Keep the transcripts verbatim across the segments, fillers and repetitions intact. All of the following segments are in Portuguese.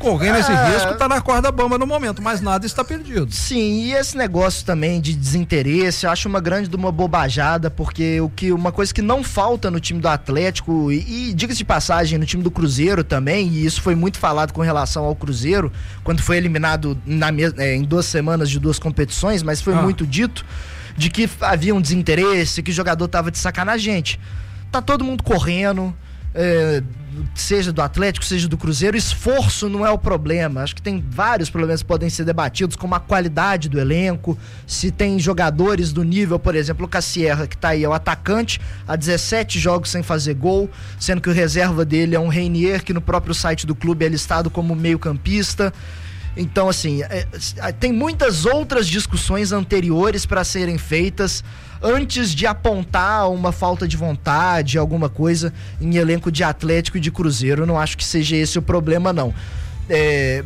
correndo é... esse risco, tá na corda bamba no momento, mas nada está perdido. Sim, e esse negócio também de desinteresse, eu acho uma grande de uma bobajada, porque o que, uma coisa que não falta no time do Atlético, e, e diga-se de passagem, no time do Cruzeiro também, e isso foi muito falado com relação ao Cruzeiro, quando foi eliminado na, é, em duas semanas de duas competições, mas foi ah. muito dito, de que havia um desinteresse, que o jogador tava de sacanagem. Gente, tá todo mundo correndo, é, seja do Atlético, seja do Cruzeiro, esforço não é o problema. Acho que tem vários problemas que podem ser debatidos, como a qualidade do elenco, se tem jogadores do nível, por exemplo, o Cassierra, que tá aí, é o atacante, há dezessete jogos sem fazer gol, sendo que o reserva dele é um Reinier, que no próprio site do clube é listado como meio campista. Então, assim, é, é, tem muitas outras discussões anteriores para serem feitas antes de apontar uma falta de vontade, alguma coisa em elenco de Atlético e de Cruzeiro. Eu não acho que seja esse o problema, não. É,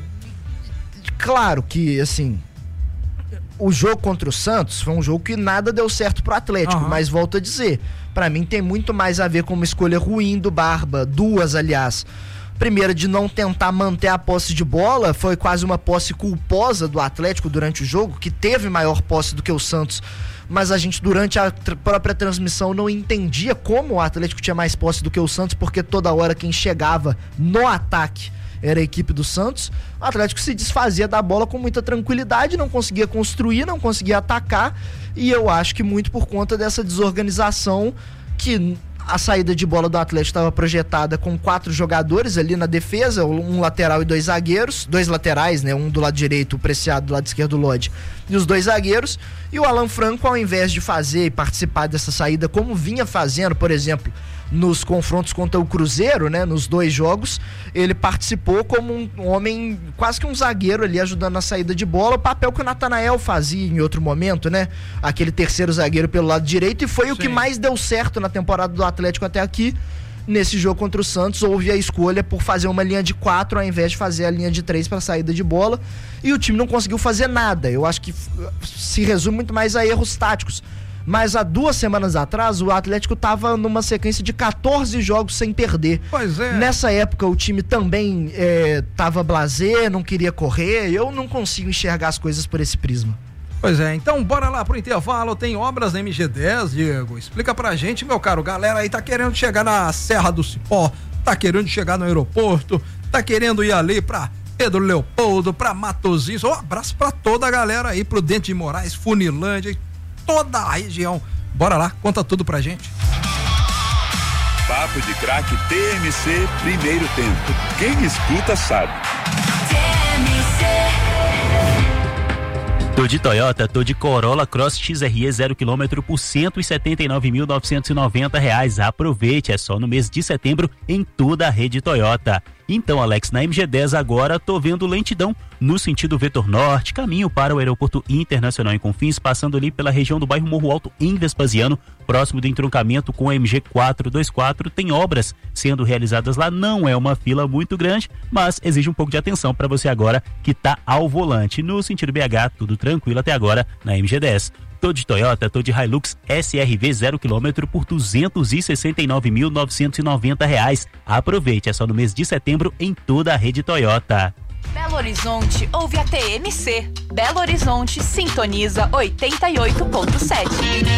claro que, assim, o jogo contra o Santos foi um jogo que nada deu certo pro Atlético, uhum. mas volto a dizer, para mim tem muito mais a ver com uma escolha ruim do Barba, duas, aliás. Primeiro, de não tentar manter a posse de bola, foi quase uma posse culposa do Atlético durante o jogo, que teve maior posse do que o Santos, mas a gente durante a tr- própria transmissão não entendia como o Atlético tinha mais posse do que o Santos, porque toda hora quem chegava no ataque era a equipe do Santos. O Atlético se desfazia da bola com muita tranquilidade, não conseguia construir, não conseguia atacar, e eu acho que muito por conta dessa desorganização que... A saída de bola do Atlético estava projetada com quatro jogadores ali na defesa, um lateral e dois zagueiros, dois laterais, né? Um do lado direito, o Preciado do lado esquerdo, o Lodi, e os dois zagueiros. E o Alan Franco, ao invés de fazer e participar dessa saída como vinha fazendo, por exemplo, nos confrontos contra o Cruzeiro, né? Nos dois jogos, ele participou como um homem, quase que um zagueiro ali, ajudando na saída de bola, o papel que o Natanael fazia em outro momento, né? Aquele terceiro zagueiro pelo lado direito, e foi Sim. o que mais deu certo na temporada do Atlético até aqui. Nesse jogo contra o Santos, houve a escolha por fazer uma linha de quatro ao invés de fazer a linha de três para saída de bola, e o time não conseguiu fazer nada. Eu acho que se resume muito mais a erros táticos. Mas há duas semanas atrás, o Atlético estava numa sequência de quatorze jogos sem perder. Pois é. Nessa época, o time também estava é, blasé, não queria correr. Eu não consigo enxergar as coisas por esse prisma. Pois é, então bora lá pro intervalo. Tem obras na M G dez, Diego? Explica pra gente, meu caro. Galera aí tá querendo chegar na Serra do Cipó, tá querendo chegar no aeroporto, tá querendo ir ali pra Pedro Leopoldo, pra Matosinhos. Um abraço pra toda a galera aí, Prudente de Moraes, Funilândia, toda a região. Bora lá, conta tudo pra gente. Papo de Craque T M C, primeiro tempo. Quem escuta sabe. T M C. Tô de Toyota, tô de Corolla Cross X R E zero quilômetro por cento e setenta e nove mil novecentos e noventa reais. Aproveite, é só no mês de setembro em toda a rede Toyota. Então, Alex, na M G dez agora tô vendo lentidão no sentido Vetor Norte, caminho para o Aeroporto Internacional em Confins, passando ali pela região do bairro Morro Alto em Vespasiano, próximo do entroncamento com a M G quatrocentos e vinte e quatro. Tem obras sendo realizadas lá, não é uma fila muito grande, mas exige um pouco de atenção para você agora que tá ao volante. No sentido B H, tudo tranquilo até agora na M G dez. Tô de Toyota, tô de Hilux S R V zero quilômetro por duzentos e sessenta e nove mil novecentos e noventa reais. Aproveite, é só no mês de setembro em toda a rede Toyota. Belo Horizonte ouve a T M C. Belo Horizonte sintoniza oitenta e oito ponto sete.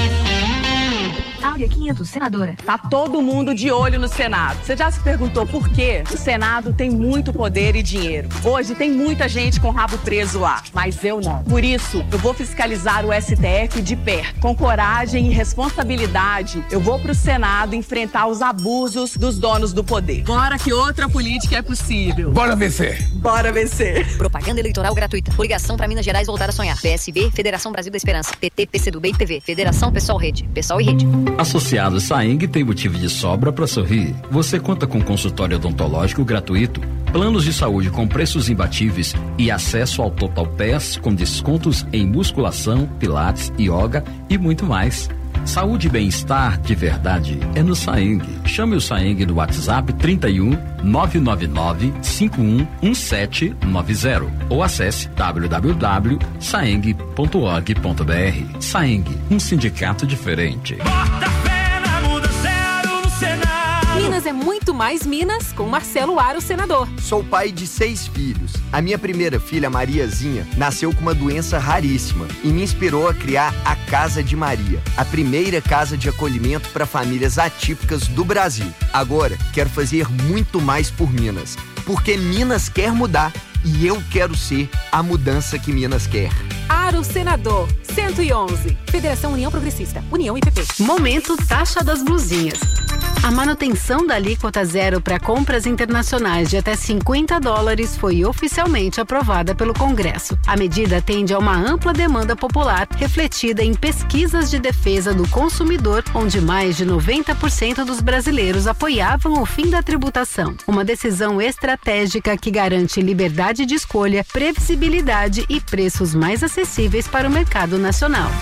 Áurea quinhentos, senadora. Tá todo mundo de olho no Senado. Você já se perguntou por quê? O Senado tem muito poder e dinheiro. Hoje tem muita gente com rabo preso lá, mas eu não. Por isso, eu vou fiscalizar o S T F de perto. Com coragem e responsabilidade, eu vou pro Senado enfrentar os abusos dos donos do poder. Bora que outra política é possível. Bora vencer. Bora vencer. Propaganda eleitoral gratuita. Coligação para Minas Gerais voltar a sonhar. P S B, Federação Brasil da Esperança. P T, PCdoB e P V. Federação Pessoal Rede. Pessoal e Rede. Associado Saeng tem motivo de sobra para sorrir. Você conta com consultório odontológico gratuito, planos de saúde com preços imbatíveis e acesso ao Total Pass com descontos em musculação, pilates, yoga e muito mais. Saúde e bem-estar de verdade é no Saeng. Chame o Saeng no WhatsApp trinta e um, nove nove nove, cinco um um sete nove zero ou acesse w w w ponto saeng ponto org ponto b r. Saeng, um sindicato diferente. Bota fé na muda zero no Senado. Minas Minas é muito mais Minas com Marcelo Aro, senador. Sou pai de seis filhos. A minha primeira filha, Mariazinha, nasceu com uma doença raríssima e me inspirou a criar a Casa de Maria, a primeira casa de acolhimento para famílias atípicas do Brasil. Agora, quero fazer muito mais por Minas, porque Minas quer mudar e eu quero ser a mudança que Minas quer. Aro, senador, cento e onze. Federação União Progressista, União I P P. Momento taxa das blusinhas. A manutenção da alíquota zero para compras internacionais de até cinquenta dólares foi oficialmente aprovada pelo Congresso. A medida atende a uma ampla demanda popular, refletida em pesquisas de defesa do consumidor, onde mais de noventa por cento dos brasileiros apoiavam o fim da tributação. Uma decisão estratégica que garante liberdade de escolha, previsibilidade e preços mais acessíveis para o mercado nacional.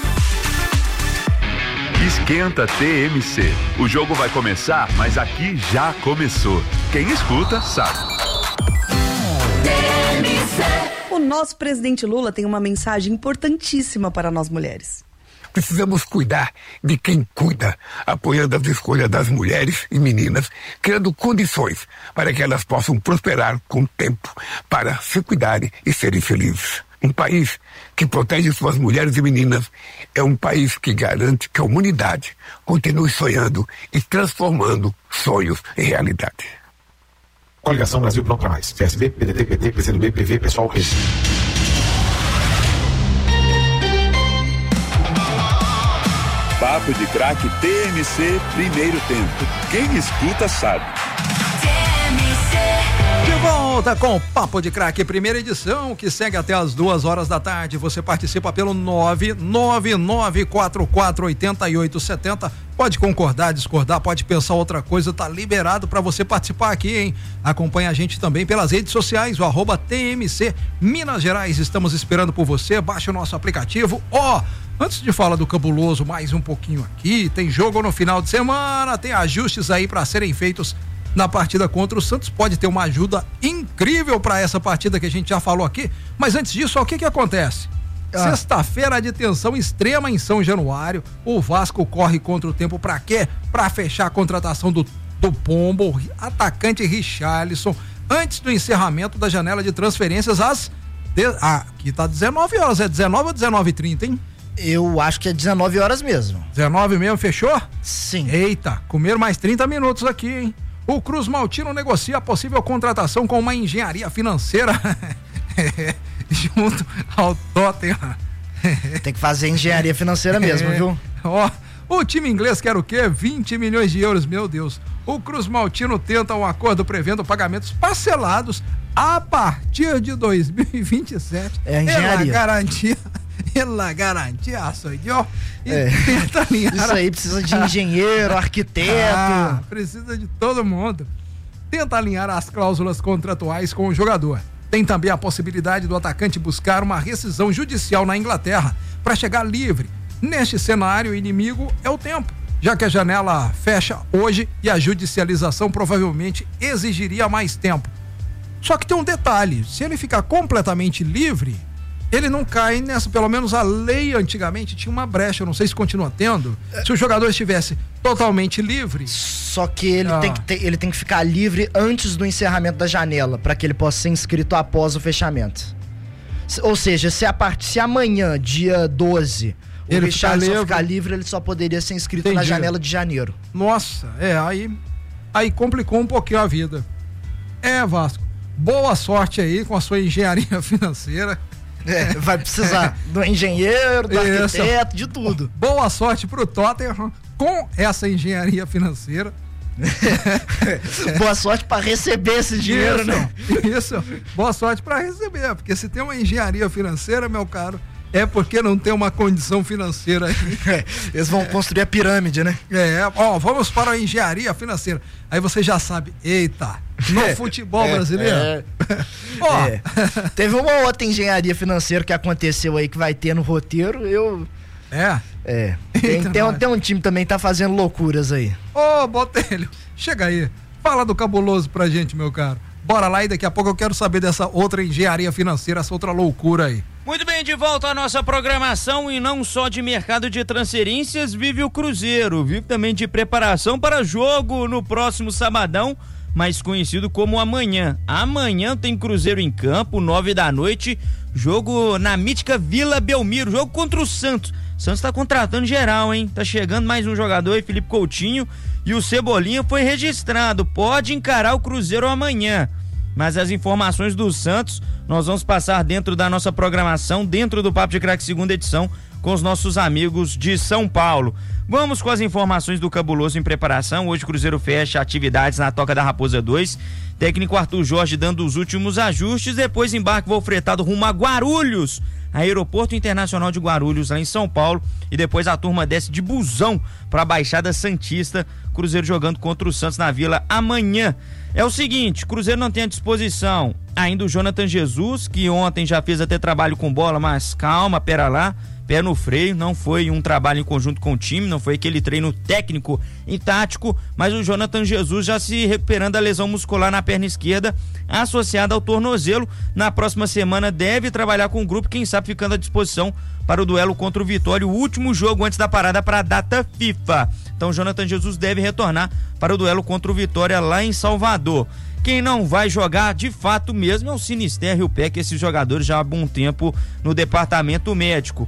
Esquenta T M C. O jogo vai começar, mas aqui já começou. Quem escuta, sabe. T M C. O nosso presidente Lula tem uma mensagem importantíssima para nós mulheres. Precisamos cuidar de quem cuida, apoiando as escolhas das mulheres e meninas, criando condições para que elas possam prosperar com o tempo, para se cuidarem e serem felizes. Um país que protege suas mulheres e meninas é um país que garante que a humanidade continue sonhando e transformando sonhos em realidade. Coligação Brasil Pronto para Mais. P S B, P D T, P T, P C do B, P V, Pessoal, Rede. Papo de Craque T M C, primeiro tempo. Quem escuta, sabe. De volta com o Papo de Craque, primeira edição, que segue até as duas horas da tarde. Você participa pelo nove nove nove quatro quatro oito oito sete zero. Pode concordar, discordar, pode pensar outra coisa, tá liberado para você participar aqui, hein? Acompanha a gente também pelas redes sociais, o arroba T M C Minas Gerais. Estamos esperando por você, baixa o nosso aplicativo. Ó, oh, antes de falar do cabuloso, mais um pouquinho aqui, tem jogo no final de semana, tem ajustes aí para serem feitos na partida contra o Santos. Pode ter uma ajuda incrível para essa partida que a gente já falou aqui, mas antes disso, ó, o que que acontece? Ah. Sexta-feira de tensão extrema em São Januário, o Vasco corre contra o tempo para quê? Para fechar a contratação do, do Pombo, atacante Richarlison, antes do encerramento da janela de transferências às de, ah, aqui tá dezenove horas, é dezenove ou dezenove e trinta, hein? Eu acho que é dezenove horas mesmo. dezenove mesmo, fechou? Sim. Eita, comer mais trinta minutos aqui, hein? O Cruz Maltino negocia a possível contratação com uma engenharia financeira junto ao Tottenham. Tem que fazer engenharia financeira mesmo, é, viu? Ó, o time inglês quer o quê? vinte milhões de euros, meu Deus. O Cruz Maltino tenta um acordo prevendo pagamentos parcelados a partir de dois mil e vinte e sete. É a engenharia. Garantia. Ela garantia, sou eu. E é. tenta alinhar. Isso aí precisa de engenheiro, arquiteto. Ah, precisa de todo mundo. Tenta alinhar as cláusulas contratuais com o jogador. Tem também a possibilidade do atacante buscar uma rescisão judicial na Inglaterra para chegar livre. Neste cenário, o inimigo é o tempo, já que a janela fecha hoje e a judicialização provavelmente exigiria mais tempo. Só que tem um detalhe: se ele ficar completamente livre, ele não cai nessa, pelo menos a lei antigamente tinha uma brecha, eu não sei se continua tendo, se o jogador estivesse totalmente livre. Só que ele, ah. tem, que ter, ele tem que ficar livre antes do encerramento da janela, para que ele possa ser inscrito após o fechamento. Ou seja, se, a part... se amanhã, dia doze, o ele Richarlison ficar, ficar livre, ele só poderia ser inscrito Entendi. na janela de janeiro. Nossa, é, aí, aí complicou um pouquinho a vida. É, Vasco, boa sorte aí com a sua engenharia financeira. É, vai precisar do engenheiro, do Isso. arquiteto, de tudo. Boa sorte pro Tottenham com essa engenharia financeira. Boa sorte para receber esse dinheiro, isso, né? Isso, boa sorte para receber, porque se tem uma engenharia financeira, meu caro, é porque não tem uma condição financeira aí. É, eles vão construir a pirâmide, né? É, ó, vamos para a engenharia financeira. Aí você já sabe, eita, no é, futebol é, brasileiro. É. Ó, é. Teve uma outra engenharia financeira que aconteceu aí que vai ter no roteiro, eu... É? É. Tem, tem, um, tem um time também que tá fazendo loucuras aí. Ô, Botelho, chega aí. Fala do cabuloso pra gente, meu caro. Bora lá e daqui a pouco eu quero saber dessa outra engenharia financeira, essa outra loucura aí. Muito bem, de volta à nossa programação, e não só de mercado de transferências vive o Cruzeiro, vive também de preparação para jogo no próximo sabadão, mais conhecido como amanhã. Amanhã tem Cruzeiro em campo, nove da noite, jogo na mítica Vila Belmiro, jogo contra o Santos. Santos tá contratando geral, hein? Tá chegando mais um jogador aí, Felipe Coutinho, e o Cebolinha foi registrado, pode encarar o Cruzeiro amanhã. Mas as informações do Santos nós vamos passar dentro da nossa programação, dentro do Papo de Craque segunda edição, com os nossos amigos de São Paulo. Vamos com as informações do Cabuloso em preparação. Hoje o Cruzeiro fecha atividades na Toca da Raposa dois. Técnico Arthur Jorge dando os últimos ajustes, depois embarque voo fretado rumo a Guarulhos, Aeroporto Internacional de Guarulhos, lá em São Paulo, e depois a turma desce de busão para a Baixada Santista. Cruzeiro jogando contra o Santos na Vila amanhã. É o seguinte, Cruzeiro não tem à disposição ainda o Jonathan Jesus, que ontem já fez até trabalho com bola, mas calma, pera lá, pé no freio, não foi um trabalho em conjunto com o time, não foi aquele treino técnico e tático, mas o Jonathan Jesus já se recuperando da lesão muscular na perna esquerda, associada ao tornozelo. Na próxima semana deve trabalhar com o grupo, quem sabe ficando à disposição para o duelo contra o Vitória, o último jogo antes da parada para a data FIFA. Então Jonathan Jesus deve retornar para o duelo contra o Vitória lá em Salvador. Quem não vai jogar de fato mesmo é o Sinister e o P E C, esses jogadores já há bom tempo no departamento médico.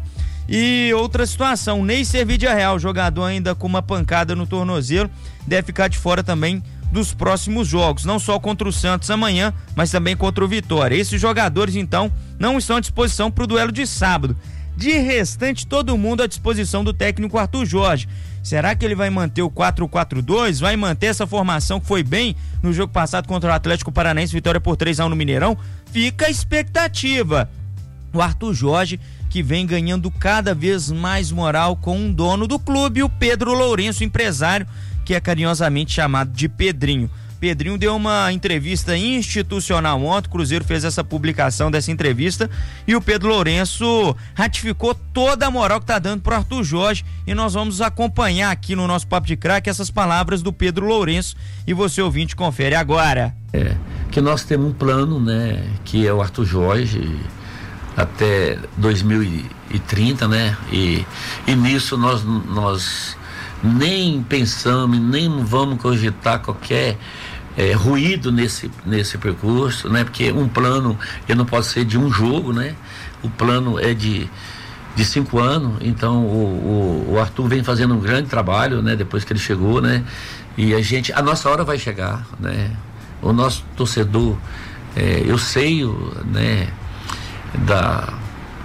E outra situação, Ney Servídia Real, jogador ainda com uma pancada no tornozelo, deve ficar de fora também dos próximos jogos, não só contra o Santos amanhã, mas também contra o Vitória. Esses jogadores então não estão à disposição para o duelo de sábado. De restante, todo mundo à disposição do técnico Arthur Jorge. Será que ele vai manter o quatro quatro dois? Vai manter essa formação que foi bem no jogo passado contra o Atlético Paranaense, vitória por três a um no Mineirão? Fica a expectativa. O Arthur Jorge, que vem ganhando cada vez mais moral com um dono do clube, o Pedro Lourenço, empresário, que é carinhosamente chamado de Pedrinho. Pedrinho deu uma entrevista institucional ontem, o Cruzeiro fez essa publicação dessa entrevista e o Pedro Lourenço ratificou toda a moral que tá dando pro Arthur Jorge, e nós vamos acompanhar aqui no nosso Papo de Craque essas palavras do Pedro Lourenço, e você ouvinte confere agora. É, que nós temos um plano, né, que é o Arthur Jorge até dois mil e trinta, né, e, e nisso nós, nós nem pensamos, nem vamos cogitar qualquer É, ruído nesse, nesse percurso, né? Porque um plano, ele não pode ser de um jogo, né? O plano é de, de cinco anos, então o, o, o Arthur vem fazendo um grande trabalho, né? Depois que ele chegou, né? E a gente, a nossa hora vai chegar, né? O nosso torcedor, é, eu sei, né? Da,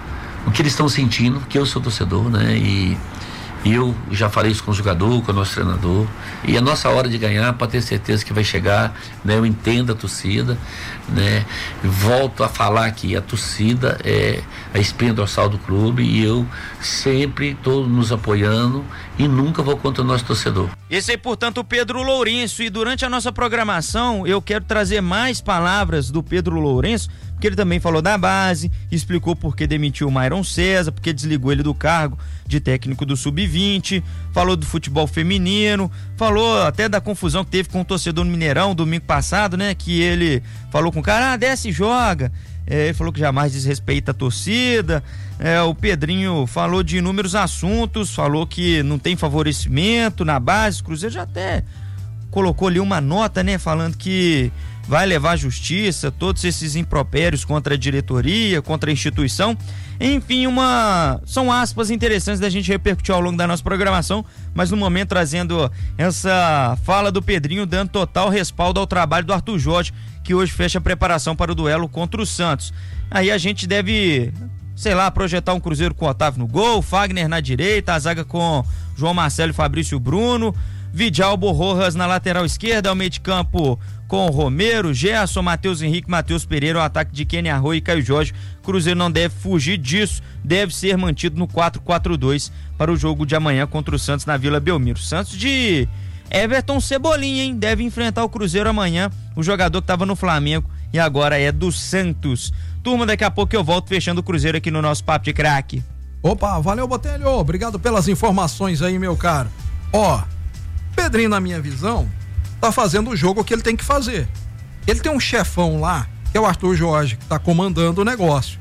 o que eles estão sentindo, que eu sou torcedor, né? E E eu já falei isso com o jogador, com o nosso treinador, e a nossa hora de ganhar, para ter certeza que vai chegar, né? Eu entendo a torcida, né? Volto a falar que a torcida é a espinha dorsal do clube, e eu sempre estou nos apoiando e nunca vou contra o nosso torcedor. Esse aí, portanto, o Pedro Lourenço, e durante a nossa programação eu quero trazer mais palavras do Pedro Lourenço, porque ele também falou da base, explicou por que demitiu o Myron César, porque desligou ele do cargo de técnico do sub vinte, falou do futebol feminino, falou até da confusão que teve com o torcedor no Mineirão domingo passado, né? Que ele falou com o cara, ah, desce e joga. É, ele falou que jamais desrespeita a torcida. É, o Pedrinho falou de inúmeros assuntos, falou que não tem favorecimento na base. O Cruzeiro já até colocou ali uma nota, né? Falando que vai levar à justiça todos esses impropérios contra a diretoria, contra a instituição. Enfim, uma são aspas interessantes da gente repercutir ao longo da nossa programação, mas no momento trazendo essa fala do Pedrinho, dando total respaldo ao trabalho do Arthur Jorge, que hoje fecha a preparação para o duelo contra o Santos. Aí a gente deve, sei lá, projetar um Cruzeiro com o Otávio no gol, Fagner na direita, a zaga com João Marcelo e Fabrício Bruno, Vidalbo Rojas na lateral esquerda, ao meio de campo com o Romero, Gerson, Matheus Henrique, Matheus Pereira, o ataque de Kenny Arroyo e Caio Jorge. Cruzeiro não deve fugir disso, deve ser mantido no quatro quatro dois para o jogo de amanhã contra o Santos na Vila Belmiro. Santos de Everton Cebolinha, hein? Deve enfrentar o Cruzeiro amanhã, o jogador que estava no Flamengo e agora é do Santos. Turma, daqui a pouco eu volto fechando o Cruzeiro aqui no nosso Papo de Craque. Opa, valeu, Botelho, obrigado pelas informações aí, meu caro. Ó, Pedrinho, na minha visão, tá fazendo o jogo que ele tem que fazer. Ele tem um chefão lá, que é o Arthur Jorge, que tá comandando o negócio.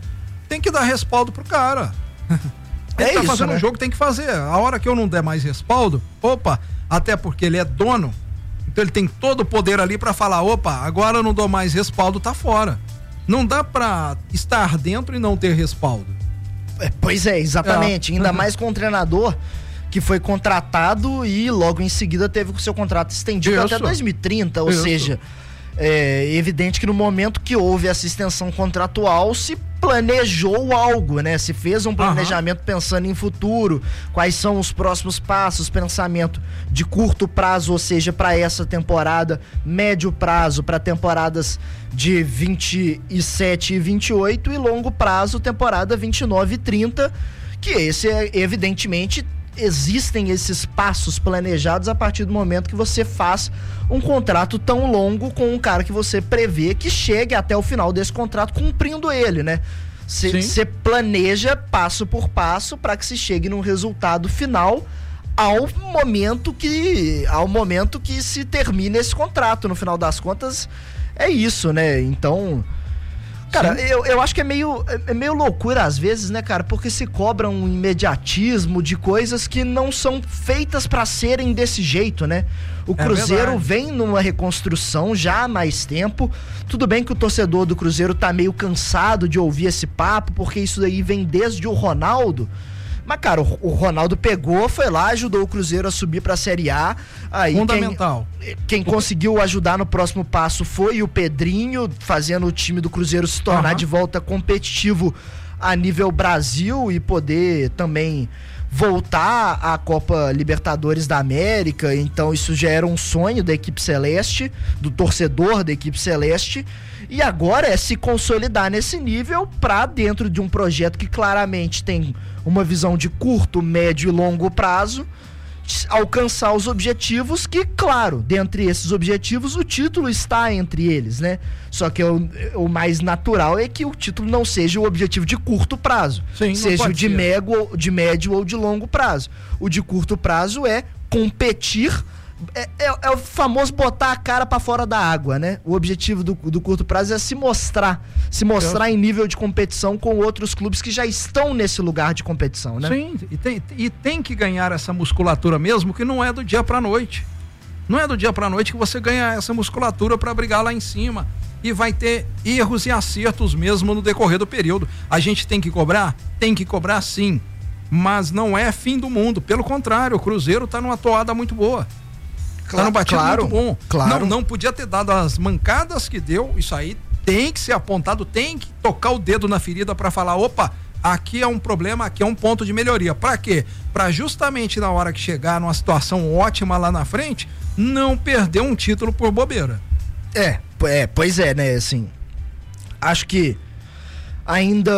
tem que dar respaldo pro cara. Ele É tá isso, fazendo né? um jogo, tem que fazer. A hora que eu não der mais respaldo, opa, até porque ele é dono, então ele tem todo o poder ali pra falar, opa, agora eu não dou mais respaldo, tá fora. Não dá pra estar dentro e não ter respaldo. É, pois é, exatamente. É. Ainda mais com um treinador que foi contratado e logo em seguida teve o seu contrato estendido Isso. até dois mil e trinta, ou Isso. seja, é evidente que no momento que houve essa extensão contratual se planejou algo, né? Se fez um planejamento pensando em futuro, quais são os próximos passos, pensamento de curto prazo, ou seja, para essa temporada, médio prazo para temporadas de vinte e sete e vinte e oito e longo prazo, temporada vinte e nove e trinta, que esse é evidentemente existem esses passos planejados a partir do momento que você faz um contrato tão longo com um cara que você prevê que chegue até o final desse contrato cumprindo ele, né? Você planeja passo por passo para que se chegue num resultado final ao momento que ao momento que se termine esse contrato. No final das contas é isso, né? Então, cara, eu, eu acho que é meio, é meio loucura às vezes, né, cara? Porque se cobra um imediatismo de coisas que não são feitas pra serem desse jeito, né? O É Cruzeiro verdade. vem numa reconstrução já há mais tempo. Tudo bem que o torcedor do Cruzeiro tá meio cansado de ouvir esse papo, porque isso daí vem desde o Ronaldo. Mas, cara, o, o Ronaldo pegou, foi lá, ajudou o Cruzeiro a subir pra Série A. Aí Fundamental. Quem, quem conseguiu ajudar no próximo passo foi o Pedrinho, fazendo o time do Cruzeiro se tornar Aham. de volta competitivo a nível Brasil e poder também voltar à Copa Libertadores da América. Então isso já era um sonho da equipe celeste, do torcedor da equipe celeste, e agora é se consolidar nesse nível para dentro de um projeto que claramente tem uma visão de curto, médio e longo prazo, alcançar os objetivos que, claro, dentre esses objetivos o título está entre eles, né? Só que o, o mais natural é que o título não seja o objetivo de curto prazo, Sim, não seja o pode de, ser. mego, de médio ou de longo prazo. O de curto prazo é competir, é, é, é o famoso botar a cara pra fora da água, né? O objetivo do, do curto prazo é se mostrar, se mostrar em nível de competição com outros clubes que já estão nesse lugar de competição, né? Sim, e tem, e tem que ganhar essa musculatura mesmo, que não é do dia pra noite. Não é do dia pra noite que você ganha essa musculatura pra brigar lá em cima. E vai ter erros e acertos mesmo no decorrer do período. A gente tem que cobrar? Tem que cobrar sim. Mas não é fim do mundo. Pelo contrário, o Cruzeiro tá numa toada muito boa. Tá num batido claro, muito bom. claro. Não, não podia ter dado as mancadas que deu. Isso aí tem que ser apontado, tem que tocar o dedo na ferida pra falar, opa, aqui é um problema, aqui é um ponto de melhoria. Pra quê? Pra justamente na hora que chegar numa situação ótima lá na frente, não perder um título por bobeira. É, é, pois é, né, assim, acho que ainda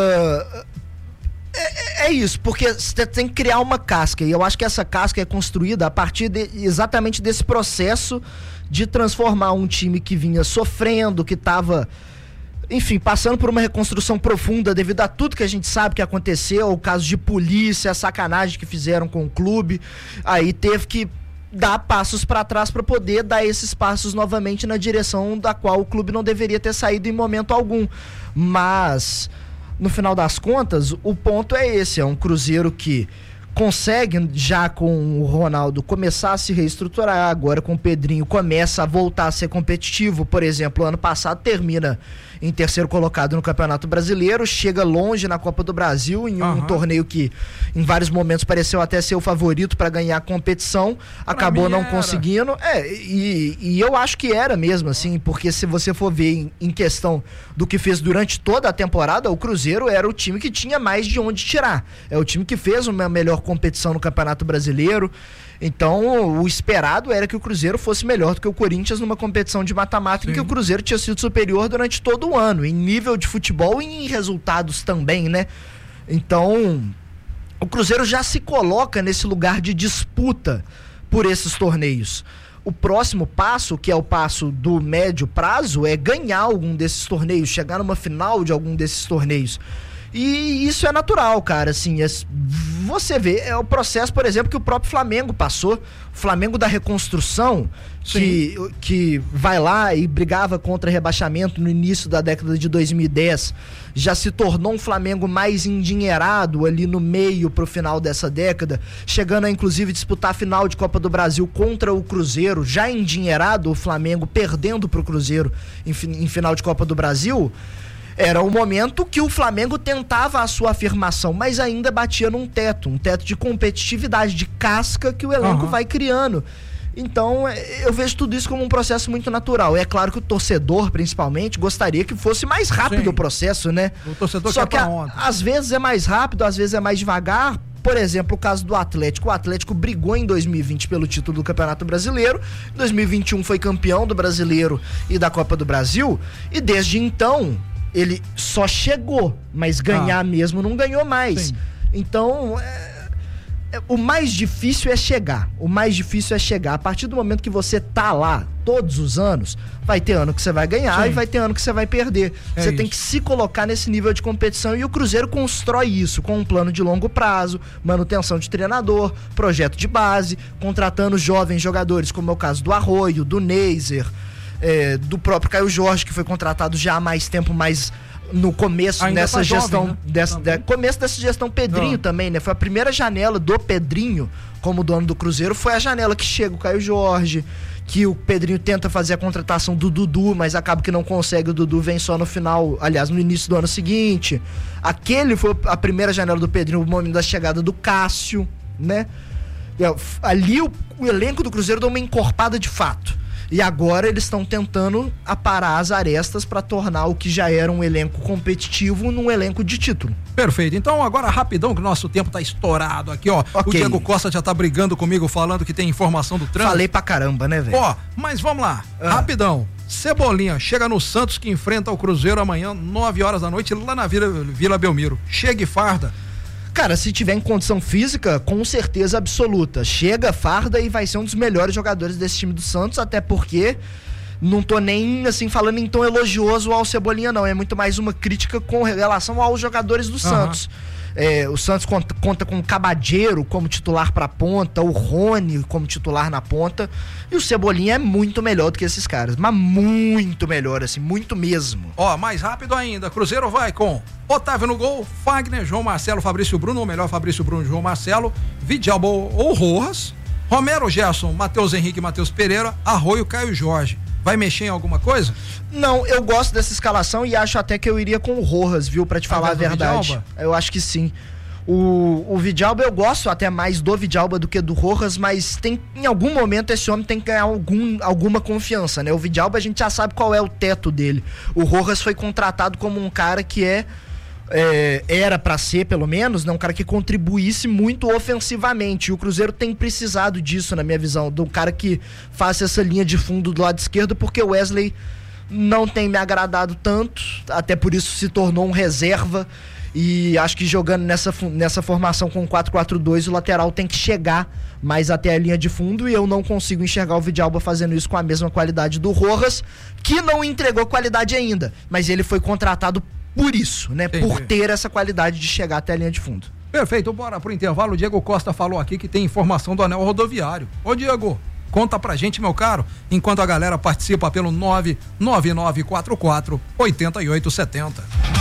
é, é isso, porque você tem que criar uma casca, e eu acho que essa casca é construída a partir de, exatamente desse processo de transformar um time que vinha sofrendo, que tava, enfim, passando por uma reconstrução profunda devido a tudo que a gente sabe que aconteceu, o caso de polícia, a sacanagem que fizeram com o clube, aí teve que dar passos para trás para poder dar esses passos novamente na direção da qual o clube não deveria ter saído em momento algum. Mas, no final das contas, o ponto é esse, é um Cruzeiro que consegue, já com o Ronaldo, começar a se reestruturar, agora com o Pedrinho começa a voltar a ser competitivo. Por exemplo, ano passado termina em terceiro colocado no Campeonato Brasileiro, chega longe na Copa do Brasil, em um Aham. torneio que em vários momentos pareceu até ser o favorito para ganhar a competição, Pra acabou mim não era. conseguindo. É, e, e eu acho que era mesmo assim, porque se você for ver em, em questão do que fez durante toda a temporada, o Cruzeiro era o time que tinha mais de onde tirar. É o time que fez uma melhor competição no Campeonato Brasileiro. Então, o esperado era que o Cruzeiro fosse melhor do que o Corinthians numa competição de mata-mata, em que o Cruzeiro tinha sido superior durante todo o ano, em nível de futebol e em resultados também, né? Então, o Cruzeiro já se coloca nesse lugar de disputa por esses torneios. O próximo passo, que é o passo do médio prazo, é ganhar algum desses torneios, chegar numa final de algum desses torneios. E isso é natural, cara, assim, é, você vê, é o processo, por exemplo, que o próprio Flamengo passou, o Flamengo da reconstrução, que, que vai lá e brigava contra rebaixamento no início da década de dois mil e dez, já se tornou um Flamengo mais endinheirado ali no meio pro final dessa década, chegando a inclusive disputar a final de Copa do Brasil contra o Cruzeiro, já endinheirado, o Flamengo perdendo pro Cruzeiro em, em final de Copa do Brasil. Era o momento que o Flamengo tentava a sua afirmação, mas ainda batia num teto, um teto de competitividade, de casca que o elenco uhum. vai criando. Então, eu vejo tudo isso como um processo muito natural. É claro que o torcedor, principalmente, gostaria que fosse mais rápido Sim. o processo, né? O torcedor Só quer que pra ontem. A, às vezes é mais rápido, às vezes é mais devagar. Por exemplo, o caso do Atlético. O Atlético brigou em dois mil e vinte pelo título do Campeonato Brasileiro. Em dois mil e vinte e um foi campeão do Brasileiro e da Copa do Brasil. E desde então, ele só chegou, mas ganhar ah. mesmo não ganhou mais. Sim. Então, é, é, o mais difícil é chegar. O mais difícil é chegar. A partir do momento que você tá lá todos os anos, vai ter ano que você vai ganhar Sim. e vai ter ano que você vai perder. É você isso. tem que se colocar nesse nível de competição e o Cruzeiro constrói isso com um plano de longo prazo, manutenção de treinador, projeto de base, contratando jovens jogadores, como é o caso do Arroio, do Neiser, É, do próprio Caio Jorge, que foi contratado já há mais tempo, mas no começo Ainda dessa tá gestão, jovem, né? dessa, de, começo dessa gestão Pedrinho ah. também, né? Foi a primeira janela do Pedrinho como dono do Cruzeiro, foi a janela que chega o Caio Jorge, que o Pedrinho tenta fazer a contratação do Dudu, mas acaba que não consegue, o Dudu vem só no final, aliás, no início do ano seguinte. Aquele foi a primeira janela do Pedrinho, o momento da chegada do Cássio, né? Ali o, o elenco do Cruzeiro deu uma encorpada de fato. E agora eles estão tentando aparar as arestas para tornar o que já era um elenco competitivo num elenco de título. Perfeito. Então agora rapidão, que o nosso tempo tá estourado aqui, ó. Okay. O Diego Costa já tá brigando comigo, falando que tem informação do trânsito. Falei pra caramba, né, velho? Ó, mas vamos lá, ah. rapidão. Cebolinha chega no Santos, que enfrenta o Cruzeiro amanhã, nove horas da noite, lá na Vila, Vila Belmiro. Chega e farda. Cara, se tiver em condição física, com certeza absoluta. Chega, farda e vai ser um dos melhores jogadores desse time do Santos, até porque não tô nem, assim, falando em tom elogioso ao Cebolinha, não. É muito mais uma crítica com relação aos jogadores do uhum. Santos. É, o Santos conta, conta com o Cabadeiro como titular pra ponta, o Rony como titular na ponta, e o Cebolinha é muito melhor do que esses caras, mas muito melhor, assim, muito mesmo. Ó, mais rápido ainda, Cruzeiro vai com Otávio no gol, Fagner, João Marcelo, Fabrício Bruno, ou melhor, Fabrício Bruno, João Marcelo, Vidalba ou Rojas, Romero, Gerson, Matheus Henrique, Matheus Pereira, Arroio, Caio Jorge. Vai mexer em alguma coisa? Não, eu gosto dessa escalação e acho até que eu iria com o Rojas, viu? Pra te falar a verdade. Eu acho que sim. O, o Vidalba, eu gosto até mais do Vidalba do que do Rojas, mas tem, em algum momento esse homem tem que ganhar algum, alguma confiança, né? O Vidalba a gente já sabe qual é o teto dele. O Rojas foi contratado como um cara que é... É, era pra ser, pelo menos, né, um cara que contribuísse muito ofensivamente, e o Cruzeiro tem precisado disso, na minha visão, de um cara que faça essa linha de fundo do lado esquerdo, porque o Wesley não tem me agradado tanto, até por isso se tornou um reserva, e acho que jogando nessa, nessa formação com quatro quatro dois, o lateral tem que chegar mais até a linha de fundo, e eu não consigo enxergar o Vidalba fazendo isso com a mesma qualidade do Rojas, que não entregou qualidade ainda, mas ele foi contratado por isso, né? Entendi. Por ter essa qualidade de chegar até a linha de fundo. Perfeito, bora pro intervalo. O Diego Costa falou aqui que tem informação do anel rodoviário. Ô Diego, conta pra gente, meu caro, enquanto a galera participa pelo nove nove nove quatro quatro oito oito sete zero.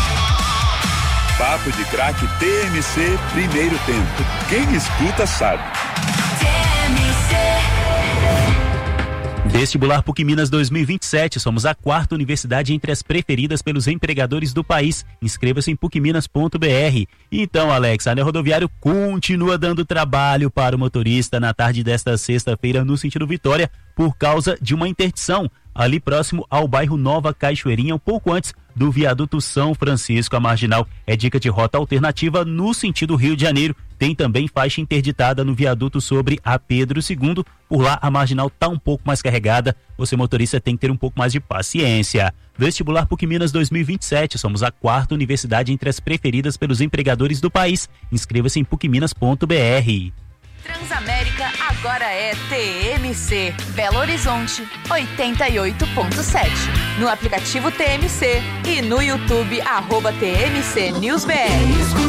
Papo de Craque T M C Primeiro Tempo. Quem escuta sabe. T M C. Vestibular PUC Minas dois mil e vinte e sete, somos a quarta universidade entre as preferidas pelos empregadores do país. Inscreva-se em puc minas ponto b r. Então, Alex, a anel rodoviário continua dando trabalho para o motorista na tarde desta sexta-feira no sentido Vitória por causa de uma interdição ali próximo ao bairro Nova Cachoeirinha, um pouco antes do viaduto São Francisco. A marginal é dica de rota alternativa no sentido Rio de Janeiro. Tem também faixa interditada no viaduto sobre a Pedro segundo. Por lá a marginal tá um pouco mais carregada. Você, motorista, tem que ter um pouco mais de paciência. Vestibular PUC Minas dois mil e vinte e sete, somos a quarta universidade entre as preferidas pelos empregadores do país. Inscreva-se em puc minas ponto b r. Transamérica agora é T M C, Belo Horizonte, oitenta e oito ponto sete. No aplicativo T M C e no YouTube, arroba T M C News B R.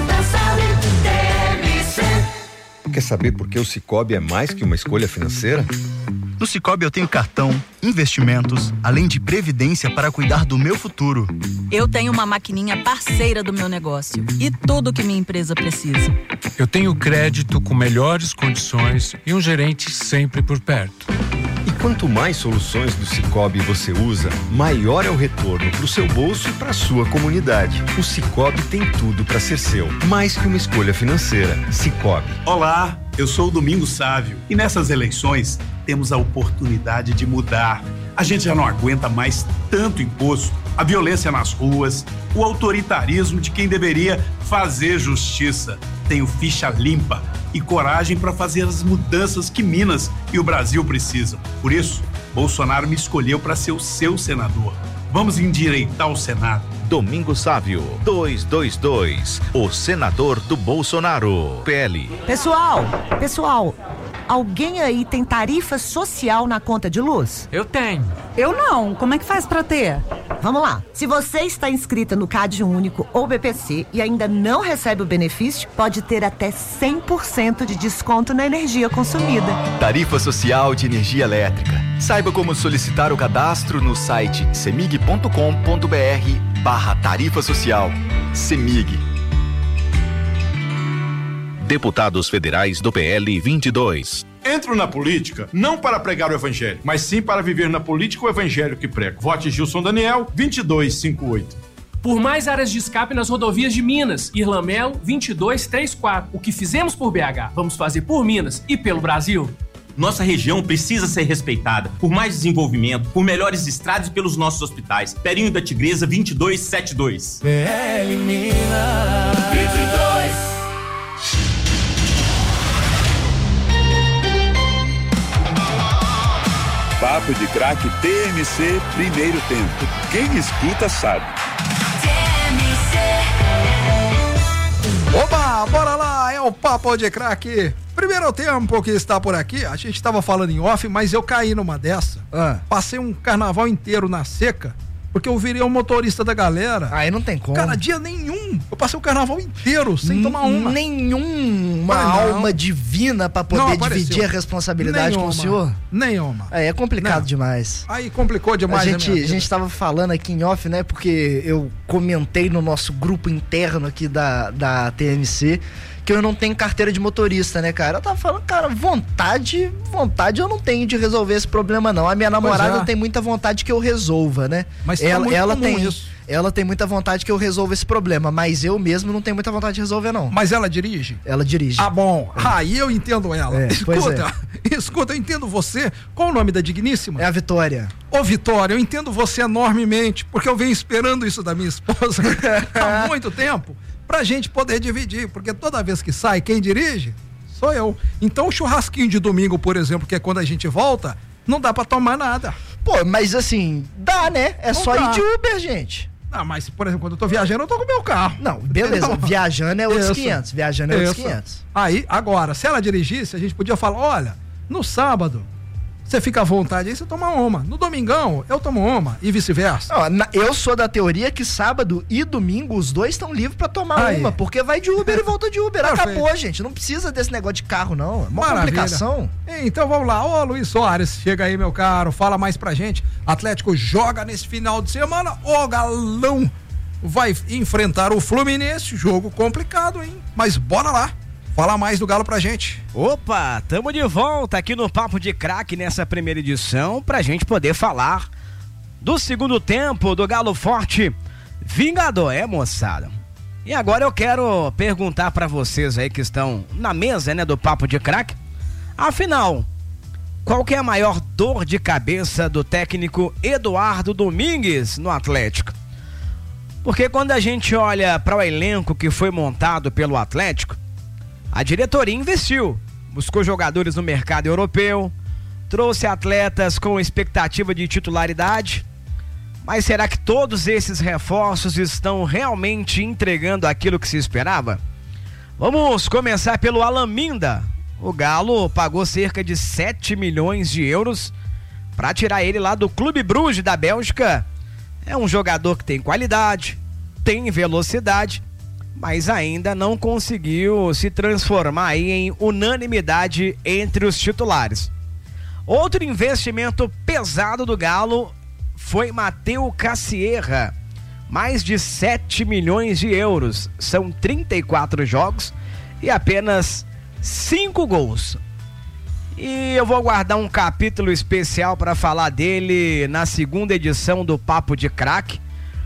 Quer saber por que o Sicoob é mais que uma escolha financeira? No Sicoob eu tenho cartão, investimentos, além de previdência para cuidar do meu futuro. Eu tenho uma maquininha parceira do meu negócio e tudo que minha empresa precisa. Eu tenho crédito com melhores condições e um gerente sempre por perto. E quanto mais soluções do Sicoob você usa, maior é o retorno para o seu bolso e para a sua comunidade. O Sicoob tem tudo para ser seu, mais que uma escolha financeira. Sicoob. Olá, eu sou o Domingos Sávio e nessas eleições temos a oportunidade de mudar. A gente já não aguenta mais tanto imposto, a violência nas ruas, o autoritarismo de quem deveria fazer justiça. Tenho ficha limpa e coragem para fazer as mudanças que Minas e o Brasil precisam. Por isso, Bolsonaro me escolheu para ser o seu senador. Vamos endireitar o Senado. Domingos Sávio, duzentos e vinte e dois, o senador do Bolsonaro. P L. Pessoal, pessoal, alguém aí tem tarifa social na conta de luz? Eu tenho. Eu não. Como é que faz pra ter? Vamos lá. Se você está inscrita no Cade Único ou B P C e ainda não recebe o benefício, pode ter até cem por cento de desconto na energia consumida. Tarifa Social de Energia Elétrica. Saiba como solicitar o cadastro no site semig ponto com ponto br barra tarifa social. Semig. Deputados federais do P L vinte e dois. Entro na política não para pregar o evangelho, mas sim para viver na política o evangelho que prego. Vote Gilson Daniel, vinte e dois cinquenta e oito. Por mais áreas de escape nas rodovias de Minas, Irlamelo vinte e dois trinta e quatro. O que fizemos por B H, vamos fazer por Minas e pelo Brasil. Nossa região precisa ser respeitada por mais desenvolvimento, por melhores estradas e pelos nossos hospitais. Perinho da Tigresa, vinte e dois setenta e dois. P L Minas vinte e dois. Papo de Craque T M C, primeiro tempo. Quem escuta sabe. T M C. Oba, bora lá, é o Papo de Craque. Primeiro tempo que está por aqui, a gente estava falando em off, mas eu caí numa dessa. Ah. Passei um carnaval inteiro na seca, porque eu virei um motorista da galera. Aí não tem como. Cara, dia nenhum. Eu passei o carnaval inteiro sem N- tomar uma. Nenhuma alma divina pra poder não, dividir a responsabilidade nenhuma, com o senhor? Nenhuma. É, é complicado não. demais. Aí complicou demais. A gente, a gente tava falando aqui em off, né? Porque eu comentei no nosso grupo interno aqui da, da T M C que eu não tenho carteira de motorista, né, cara? Eu tava falando, cara, vontade, vontade eu não tenho de resolver esse problema, não. A minha namorada é. tem muita vontade que eu resolva, né? Mas ela, tá ela tem isso. Ela tem muita vontade que eu resolva esse problema, mas eu mesmo não tenho muita vontade de resolver, não. Mas ela dirige? Ela dirige. Ah, bom. É. Aí eu entendo ela. É, escuta, é. escuta, eu entendo você. Qual o nome da digníssima? É a Vitória. Ô, Vitória, eu entendo você enormemente, porque eu venho esperando isso da minha esposa há muito tempo. Pra gente poder dividir, porque toda vez que sai, quem dirige sou eu. Então o churrasquinho de domingo, por exemplo, que é quando a gente volta, não dá pra tomar nada. Pô, mas assim, dá, né? É não só dá. ir de Uber, gente. Ah, mas, por exemplo, quando eu tô viajando, eu tô com o meu carro. Não, beleza. Não. Viajando é outros Isso. quinhentos. Viajando é Isso. outros quinhentos. Aí, agora, se ela dirigisse, a gente podia falar, olha, no sábado, você fica à vontade aí, você toma uma. No domingão, eu tomo uma e vice-versa. Eu sou da teoria que sábado e domingo os dois estão livres pra tomar aí. uma, porque vai de Uber e volta de Uber. Acabou, gente. Não precisa desse negócio de carro, não. É uma Maravilha. complicação. Então vamos lá. Ô, Luiz Soares, chega aí, meu caro. Fala mais pra gente. Atlético joga nesse final de semana. O Galão vai enfrentar o Fluminense. Jogo complicado, hein? Mas bora lá. Fala mais do Galo pra gente. Opa, tamo de volta aqui no Papo de Craque nessa primeira edição pra gente poder falar do segundo tempo do Galo Forte Vingador, é, moçada? E agora eu quero perguntar pra vocês aí que estão na mesa, né, do Papo de Craque. Afinal, qual que é a maior dor de cabeça do técnico Eduardo Domingues no Atlético? Porque quando a gente olha para o elenco que foi montado pelo Atlético, a diretoria investiu, buscou jogadores no mercado europeu, trouxe atletas com expectativa de titularidade, mas será que todos esses reforços estão realmente entregando aquilo que se esperava? Vamos começar pelo Alaminda, o Galo pagou cerca de sete milhões de euros para tirar ele lá do Clube Bruges da Bélgica. É um jogador que tem qualidade, tem velocidade, mas ainda não conseguiu se transformar aí em unanimidade entre os titulares. Outro investimento pesado do Galo foi Matheus Cassierra, mais de sete milhões de euros, são trinta e quatro jogos e apenas cinco gols. E eu vou guardar um capítulo especial para falar dele na segunda edição do Papo de Craque,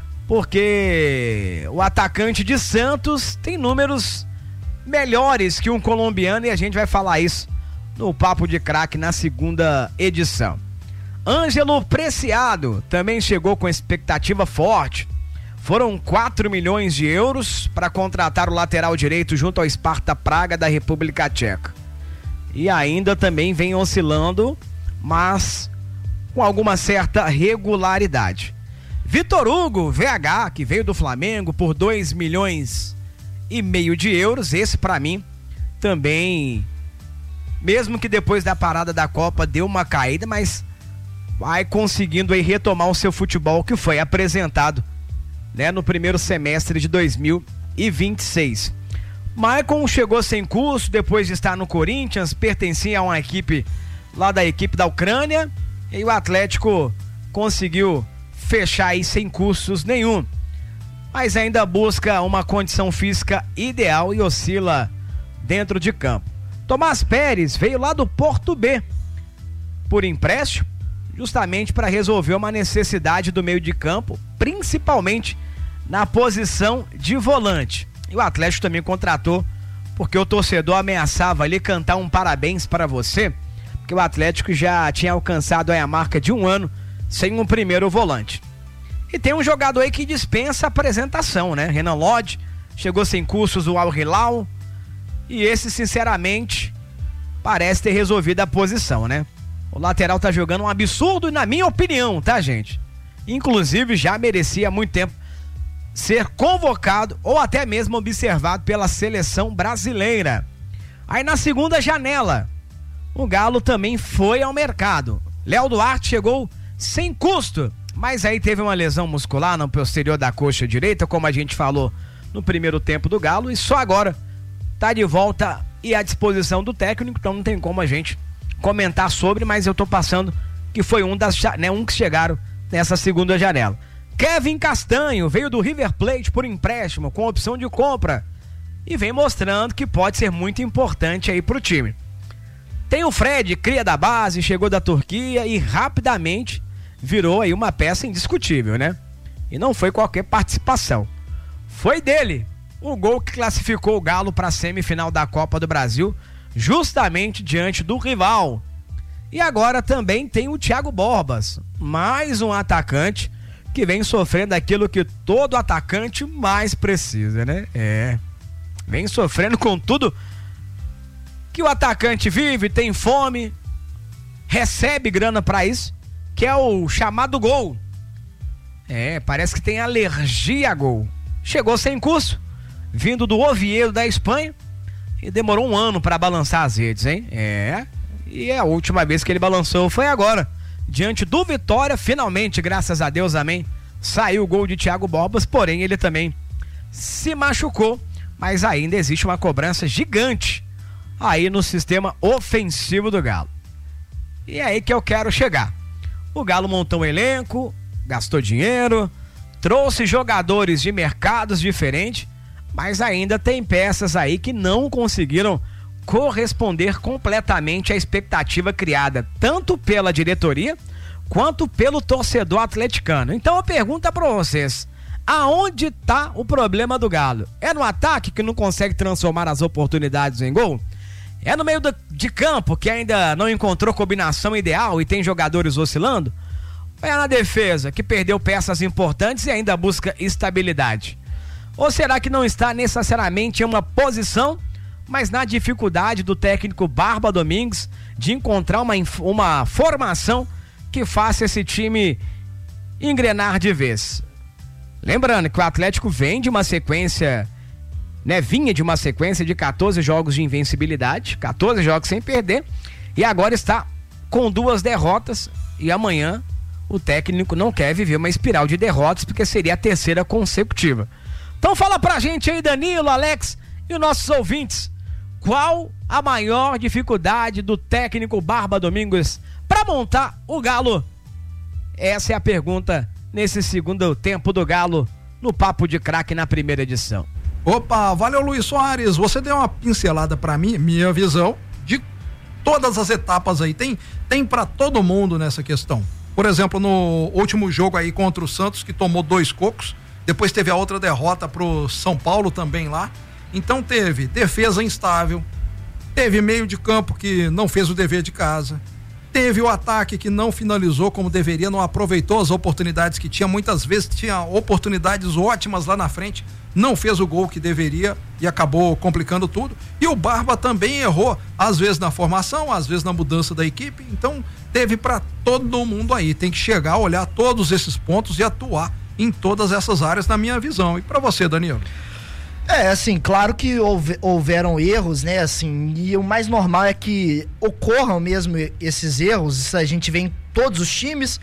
porque o atacante de Santos tem números melhores que um colombiano e a gente vai falar isso no Papo de Craque na segunda edição. Ângelo Preciado também chegou com expectativa forte. Foram quatro milhões de euros para contratar o lateral direito junto ao Sparta Praga da República Tcheca. E ainda também vem oscilando, mas com alguma certa regularidade. Vitor Hugo, V H, que veio do Flamengo por dois milhões e meio de euros, esse para mim também, mesmo que depois da parada da Copa deu uma caída, mas vai conseguindo aí retomar o seu futebol que foi apresentado, né, no primeiro semestre de dois mil e vinte e seis. Maicon chegou sem custo depois de estar no Corinthians, pertencia a uma equipe lá da equipe da Ucrânia e o Atlético conseguiu fechar aí sem custos nenhum, mas ainda busca uma condição física ideal e oscila dentro de campo. Tomás Pérez veio lá do Porto B por empréstimo, justamente para resolver uma necessidade do meio de campo, principalmente na posição de volante. E o Atlético também contratou, porque o torcedor ameaçava ali cantar um parabéns para você, porque o Atlético já tinha alcançado aí a marca de um ano sem um primeiro volante. E tem um jogador aí que dispensa apresentação, né? Renan Lodge chegou sem custos do Al Hilal e esse, sinceramente, parece ter resolvido a posição, né? O lateral tá jogando um absurdo, na minha opinião, tá, gente? Inclusive já merecia há muito tempo ser convocado ou até mesmo observado pela seleção brasileira. Aí na segunda janela, o Galo também foi ao mercado. Léo Duarte chegou sem custo, mas aí teve uma lesão muscular no posterior da coxa direita, como a gente falou no primeiro tempo do Galo, e só agora tá de volta e à disposição do técnico, então não tem como a gente comentar sobre, mas eu tô passando que foi um das, né, um que chegaram nessa segunda janela. Kevin Castanho veio do River Plate por empréstimo com opção de compra e vem mostrando que pode ser muito importante aí pro time. Tem o Fred, cria da base, chegou da Turquia e rapidamente virou aí uma peça indiscutível, né? E não foi qualquer participação. Foi dele o gol que classificou o Galo para a semifinal da Copa do Brasil, justamente diante do rival. E agora também tem o Thiago Borbas, mais um atacante que vem sofrendo aquilo que todo atacante mais precisa, né? É, vem sofrendo com tudo que o atacante vive, tem fome, recebe grana pra isso, que é o chamado gol. É, parece que tem alergia a gol. Chegou sem custo, vindo do Oviedo da Espanha, e demorou um ano pra balançar as redes, hein? É, e a última vez que ele balançou foi agora, diante do Vitória, finalmente, graças a Deus, amém, saiu o gol de Thiago Borbas, porém ele também se machucou, mas ainda existe uma cobrança gigante aí no sistema ofensivo do Galo. E é aí que eu quero chegar. O Galo montou um elenco, gastou dinheiro, trouxe jogadores de mercados diferentes, mas ainda tem peças aí que não conseguiram corresponder completamente à expectativa criada, tanto pela diretoria quanto pelo torcedor atleticano. Então eu pergunto para vocês, aonde tá o problema do Galo? É no ataque, que não consegue transformar as oportunidades em gol? É no meio do, de campo, que ainda não encontrou combinação ideal e tem jogadores oscilando? Ou é na defesa, que perdeu peças importantes e ainda busca estabilidade? Ou será que não está necessariamente em uma posição, mas na dificuldade do técnico Barba Domingues de encontrar uma, uma formação que faça esse time engrenar de vez? Lembrando que o Atlético vem de uma sequência né? Vinha de uma sequência de quatorze jogos de invencibilidade, quatorze jogos sem perder, e agora está com duas derrotas, e amanhã o técnico não quer viver uma espiral de derrotas, porque seria a terceira consecutiva. Então fala pra gente aí, Danilo, Alex e os nossos ouvintes, qual a maior dificuldade do técnico Barba Domingues para montar o Galo? Essa é a pergunta nesse segundo tempo do Galo, no Papo de Craque na primeira edição. Opa, valeu, Luiz Soares, você deu uma pincelada pra mim, minha visão de todas as etapas aí, tem, tem pra todo mundo nessa questão. Por exemplo, no último jogo aí contra o Santos, que tomou dois cocos, depois teve a outra derrota pro São Paulo também lá, então teve defesa instável, teve meio de campo que não fez o dever de casa, teve o ataque que não finalizou como deveria, não aproveitou as oportunidades que tinha, muitas vezes tinha oportunidades ótimas lá na frente, não fez o gol que deveria e acabou complicando tudo. E o Barba também errou, às vezes na formação, às vezes na mudança da equipe, então teve para todo mundo aí, tem que chegar, olhar todos esses pontos e atuar em todas essas áreas, na minha visão. E para você, Danilo? É, assim, claro que houve, houveram erros, né, assim, e o mais normal é que ocorram mesmo esses erros, isso a gente vê em todos os times,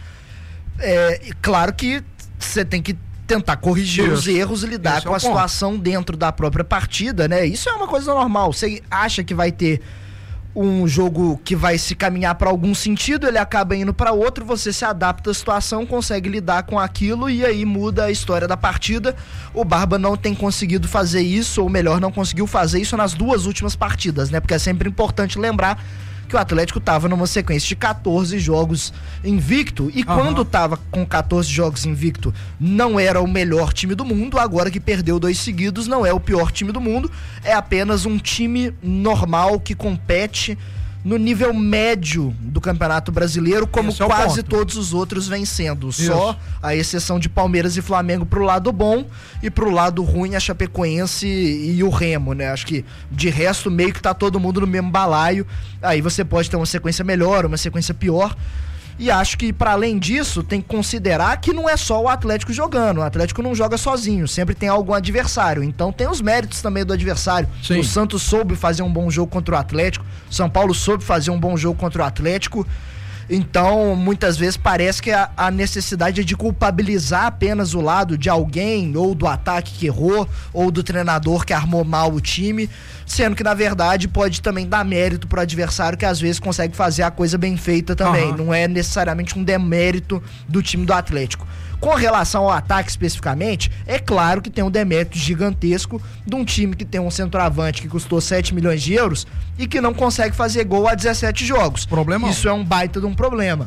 é, e claro que você tem que tentar corrigir isso, os erros e lidar com a ponto. situação dentro da própria partida, né, isso é uma coisa normal. Você acha que vai ter um jogo que vai se caminhar para algum sentido, ele acaba indo para outro, você se adapta à situação, consegue lidar com aquilo e aí muda a história da partida. O Barba não tem conseguido fazer isso, ou melhor, não conseguiu fazer isso nas duas últimas partidas, né? Porque é sempre importante lembrar que o Atlético estava numa sequência de quatorze jogos invicto, e uhum. quando estava com quatorze jogos invicto não era o melhor time do mundo, agora que perdeu dois seguidos não é o pior time do mundo, é apenas um time normal que compete no nível médio do Campeonato Brasileiro, como é quase todos os outros vêm sendo. Isso. Só a exceção de Palmeiras e Flamengo pro lado bom, e pro lado ruim a Chapecoense e o Remo, né? Acho que de resto meio que tá todo mundo no mesmo balaio. Aí você pode ter uma sequência melhor, uma sequência pior. E acho que, para além disso, tem que considerar que não é só o Atlético jogando. O Atlético não joga sozinho, sempre tem algum adversário. Então tem os méritos também do adversário. Sim. O Santos soube fazer um bom jogo contra o Atlético, São Paulo soube fazer um bom jogo contra o Atlético. Então, muitas vezes parece que a, a necessidade é de culpabilizar apenas o lado de alguém, ou do ataque que errou, ou do treinador que armou mal o time, sendo que, na verdade, pode também dar mérito pro adversário, que às vezes consegue fazer a coisa bem feita também. Uhum. Não é necessariamente um demérito do time do Atlético. Com relação ao ataque especificamente, é claro que tem um demérito gigantesco de um time que tem um centroavante que custou sete milhões de euros e que não consegue fazer gol há dezessete jogos. Problema. Isso é um baita de um problema.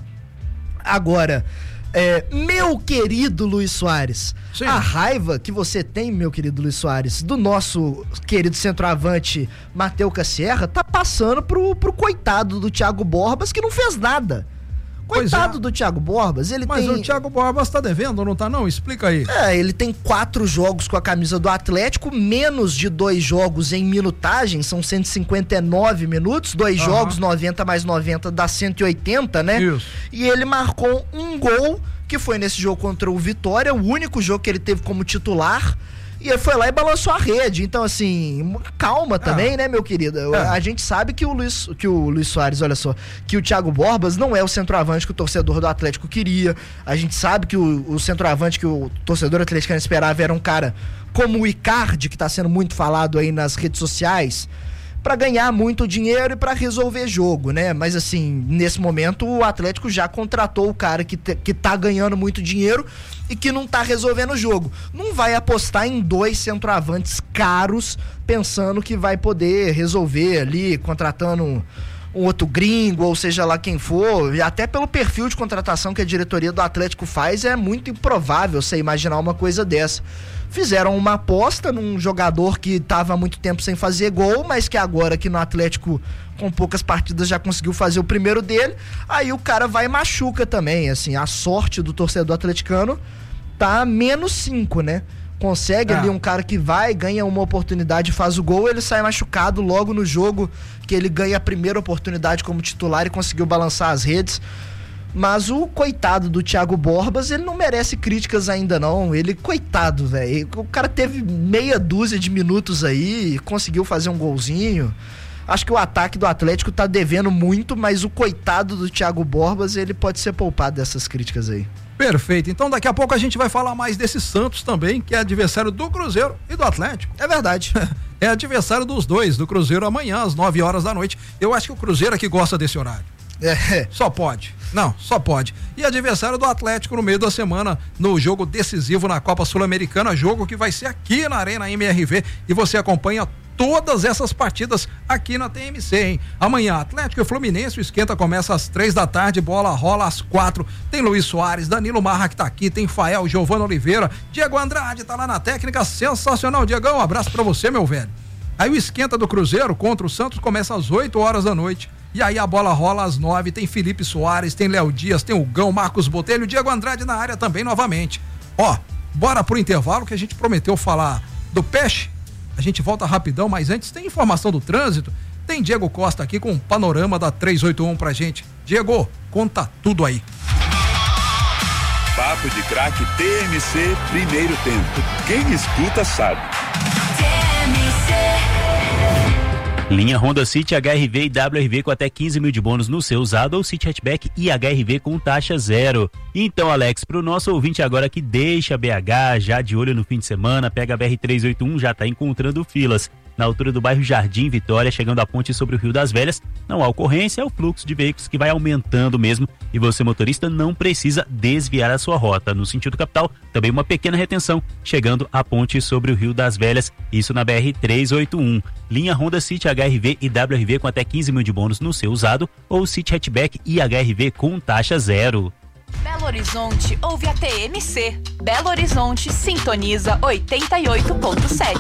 Agora, é, meu querido Luiz Soares, sim, a raiva que você tem, meu querido Luiz Soares, do nosso querido centroavante Matheus Serra, tá passando pro, pro coitado do Thiago Borbas, que não fez nada. Coitado é. do Thiago Borbas, ele Mas tem... Mas o Thiago Borbas tá devendo, não tá não? Explica aí. É, ele tem quatro jogos com a camisa do Atlético, menos de dois jogos em minutagem, são cento e cinquenta e nove minutos, dois uhum. jogos, noventa mais noventa dá cento e oitenta, né? Isso. E ele marcou um gol, que foi nesse jogo contra o Vitória, o único jogo que ele teve como titular, e ele foi lá e balançou a rede. Então, assim, calma também, é. né, meu querido? É. A gente sabe que o, Luiz, que o Luiz Soares, olha só, que o Thiago Borbas não é o centroavante que o torcedor do Atlético queria. A gente sabe que o, o centroavante que o torcedor atleticano esperava era um cara como o Icardi, que tá sendo muito falado aí nas redes sociais, para ganhar muito dinheiro e para resolver jogo, né? Mas assim, nesse momento o Atlético já contratou o cara que, te, que tá ganhando muito dinheiro e que não tá resolvendo o jogo. Não vai apostar em dois centroavantes caros pensando que vai poder resolver ali, contratando um, um outro gringo, ou seja lá quem for. E até pelo perfil de contratação que a diretoria do Atlético faz, é muito improvável você imaginar uma coisa dessa. Fizeram uma aposta num jogador que estava há muito tempo sem fazer gol, mas que agora aqui no Atlético, com poucas partidas, já conseguiu fazer o primeiro dele. Aí o cara vai e machuca também, assim, a sorte do torcedor atleticano tá menos cinco, né? Consegue ah. ali um cara que vai, ganha uma oportunidade, faz o gol, ele sai machucado logo no jogo que ele ganha a primeira oportunidade como titular e conseguiu balançar as redes. Mas o coitado do Thiago Borbas, ele não merece críticas ainda não. Ele, coitado, velho. O cara teve meia dúzia de minutos aí, conseguiu fazer um golzinho. Acho que o ataque do Atlético tá devendo muito, mas o coitado do Thiago Borbas, ele pode ser poupado dessas críticas aí. Perfeito. Então daqui a pouco a gente vai falar mais desse Santos também, que é adversário do Cruzeiro e do Atlético. É verdade. É adversário dos dois, do Cruzeiro amanhã, às nove horas da noite. Eu acho que o Cruzeiro é que gosta desse horário. É. Só pode. Não, só pode. E adversário do Atlético no meio da semana, no jogo decisivo na Copa Sul-Americana, jogo que vai ser aqui na Arena M R V, e você acompanha todas essas partidas aqui na T M C, hein? Amanhã, Atlético e Fluminense, o esquenta começa às três da tarde, bola rola às quatro. Tem Luiz Soares, Danilo Marra que tá aqui, tem Fael, Giovano Oliveira, Diego Andrade tá lá na técnica, sensacional. Diegão, um abraço pra você, meu velho. Aí o esquenta do Cruzeiro contra o Santos começa às oito horas da noite. E aí a bola rola às nove, tem Felipe Soares, tem Léo Dias, tem o Gão, Marcos Botelho, Diego Andrade na área também novamente. Ó, bora pro intervalo que a gente prometeu falar do Peixe. A gente volta rapidão, mas antes tem informação do trânsito. Tem Diego Costa aqui com um panorama da trezentos e oitenta e um pra gente. Diego, conta tudo aí. Papo de Craque T M C, primeiro tempo. Quem escuta sabe. T M C. Linha Honda City, H R V e W R V com até quinze mil de bônus no seu usado, ou City Hatchback e H R V com taxa zero. Então, Alex, pro nosso ouvinte agora que deixa B H, já de olho no fim de semana, pega a B R trezentos e oitenta e um, já tá encontrando filas. Na altura do bairro Jardim Vitória, chegando à ponte sobre o Rio das Velhas, não há ocorrência, é o fluxo de veículos que vai aumentando mesmo, e você, motorista, não precisa desviar a sua rota. No sentido capital, também uma pequena retenção, chegando à ponte sobre o Rio das Velhas, isso na B R trezentos e oitenta e um. Linha Honda City, H R V e W R V com até quinze mil de bônus no seu usado, ou City Hatchback e H R V com taxa zero. Belo Horizonte ouve a T M C. Belo Horizonte sintoniza oitenta e oito ponto sete.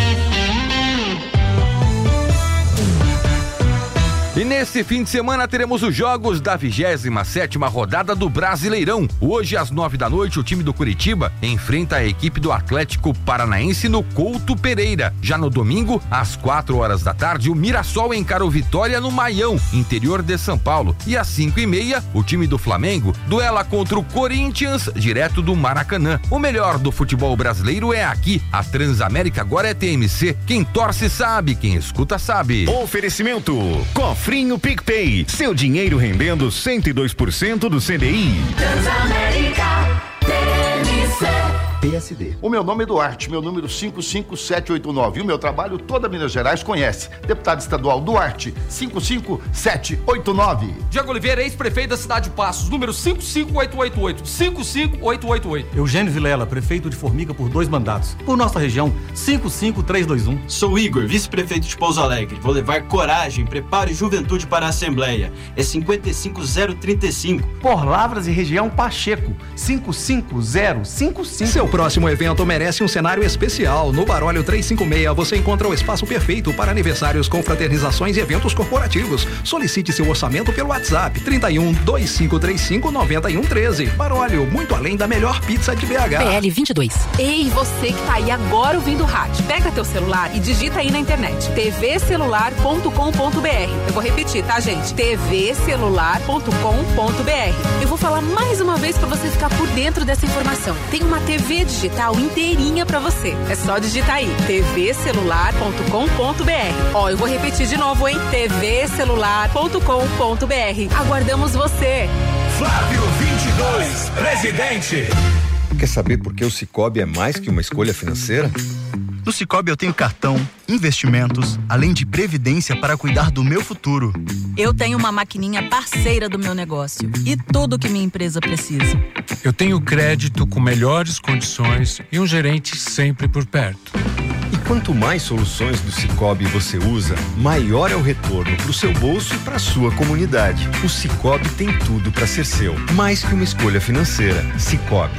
E nesse fim de semana teremos os jogos da vigésima sétima rodada do Brasileirão. Hoje, às nove da noite, o time do Curitiba enfrenta a equipe do Atlético Paranaense no Couto Pereira. Já no domingo, às quatro horas da tarde, o Mirassol encara o Vitória no Maião, interior de São Paulo. E às cinco e meia, o time do Flamengo duela contra o Corinthians, direto do Maracanã. O melhor do futebol brasileiro é aqui. A Transamérica agora é T M C. Quem torce sabe, quem escuta sabe. Oferecimento Cofrinho PicPay, seu dinheiro rendendo cento e dois por cento do C D I. Transamérica, T M C. P S D. O meu nome é Duarte, meu número cinco cinco sete oito nove. E o meu trabalho toda Minas Gerais conhece. Deputado estadual Duarte, cinco cinco sete oito nove. Diego Oliveira, ex-prefeito da cidade de Passos, número cinco cinco oito oito oito. cinco cinco oito oito oito. Eugênio Vilela, prefeito de Formiga por dois mandatos. Por nossa região, cinco cinco três dois um. Sou Igor, vice-prefeito de Pouso Alegre. Vou levar coragem, preparo e juventude para a Assembleia. É cinquenta e cinco zero trinta e cinco. Por Lavras e região Pacheco, cinco cinco zero cinco cinco. Seu próximo evento merece um cenário especial. No Barólio trezentos e cinquenta e seis você encontra o espaço perfeito para aniversários, confraternizações e eventos corporativos. Solicite seu orçamento pelo WhatsApp trinta e um, dois cinco três cinco, nove um um três. Barólio, muito além da melhor pizza de B H. B L vinte e dois. Ei, você que tá aí agora ouvindo o rádio, pega teu celular e digita aí na internet t v celular ponto com ponto b r. Eu vou repetir, tá, gente? t v celular ponto com ponto b r. Eu vou falar mais uma vez para você ficar por dentro dessa informação. Tem uma T V digital inteirinha pra você. É só digitar aí, t v celular ponto com ponto b r. Ó, eu vou repetir de novo, hein? t v celular ponto com ponto b r. Aguardamos você. Flávio vinte e dois, presidente. Quer saber por que o Cicobi é mais que uma escolha financeira? No Cicobi eu tenho cartão, investimentos, além de previdência para cuidar do meu futuro. Eu tenho uma maquininha parceira do meu negócio e tudo que minha empresa precisa. Eu tenho crédito com melhores condições e um gerente sempre por perto. E quanto mais soluções do Cicobi você usa, maior é o retorno para o seu bolso e para a sua comunidade. O Cicobi tem tudo para ser seu, mais que uma escolha financeira. Cicobi.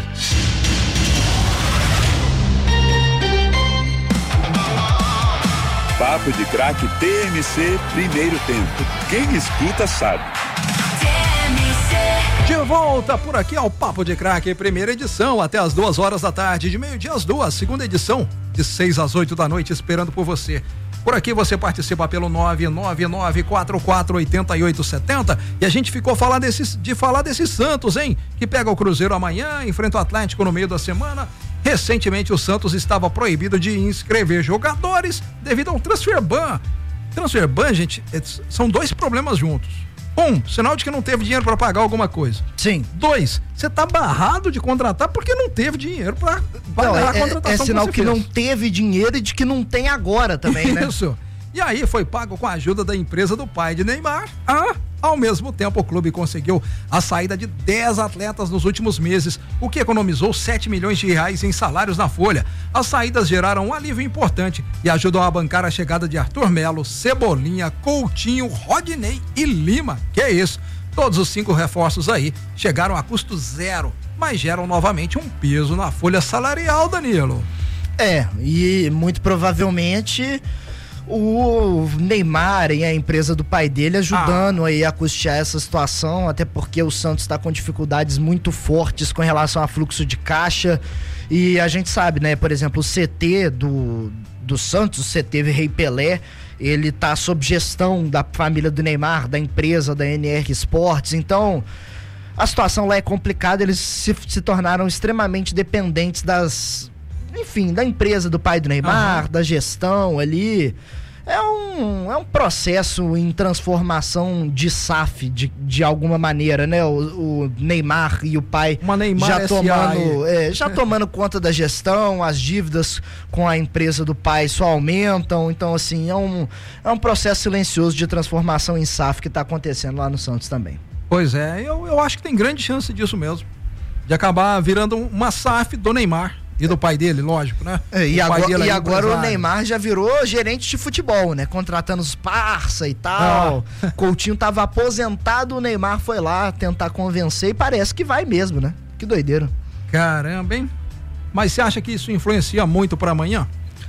Papo de Craque T M C, primeiro tempo. Quem escuta sabe. De volta por aqui ao Papo de Craque, primeira edição, até as duas horas da tarde, de meio-dia às duas, segunda edição, de seis às oito da noite, esperando por você. Por aqui você participa pelo nove nove nove quatro quatro oito oito sete zero e a gente ficou falar desses, de falar desses Santos, hein? Que pega o Cruzeiro amanhã, enfrenta o Atlético no meio da semana. Recentemente o Santos estava proibido de inscrever jogadores devido ao transfer ban. Transfer ban, gente, são dois problemas juntos. Um, sinal de que não teve dinheiro para pagar alguma coisa. Sim. Dois, você tá barrado de contratar porque não teve dinheiro para pagar não, é, a contratação. É sinal que, que não teve dinheiro e de que não tem agora também, né? Isso. E aí foi pago com a ajuda da empresa do pai de Neymar. Ah, ao mesmo tempo o clube conseguiu a saída de dez atletas nos últimos meses, o que economizou sete milhões de reais em salários na folha. As saídas geraram um alívio importante e ajudam a bancar a chegada de Arthur Melo, Cebolinha, Coutinho, Rodinei e Lima. Que é isso? Todos os cinco reforços aí chegaram a custo zero, mas geram novamente um peso na folha salarial, Danilo. É, e muito provavelmente o Neymar e a empresa do pai dele ajudando ah. aí a custear essa situação, até porque o Santos está com dificuldades muito fortes com relação a fluxo de caixa, e a gente sabe, né, por exemplo, o C T do, do Santos, o C T Rei Pelé, ele tá sob gestão da família do Neymar, da empresa da N R Esportes, então a situação lá é complicada, eles se, se tornaram extremamente dependentes das... enfim, da empresa do pai do Neymar, uhum. da gestão ali. É um, é um processo em transformação de S A F, de, de alguma maneira, né? O, o Neymar e o pai Neymar já, tomando, é, já tomando conta da gestão, as dívidas com a empresa do pai só aumentam. Então, assim, é um, é um processo silencioso de transformação em S A F que está acontecendo lá no Santos também. Pois é, eu, eu acho que tem grande chance disso mesmo, de acabar virando uma S A F do Neymar. E do pai dele, lógico, né? É, e agora, e agora o Neymar já virou gerente de futebol, né? Contratando os parça e tal. Ah. Coutinho tava aposentado, o Neymar foi lá tentar convencer e parece que vai mesmo, né? Que doideira. Caramba, hein? Mas você acha que isso influencia muito pra amanhã?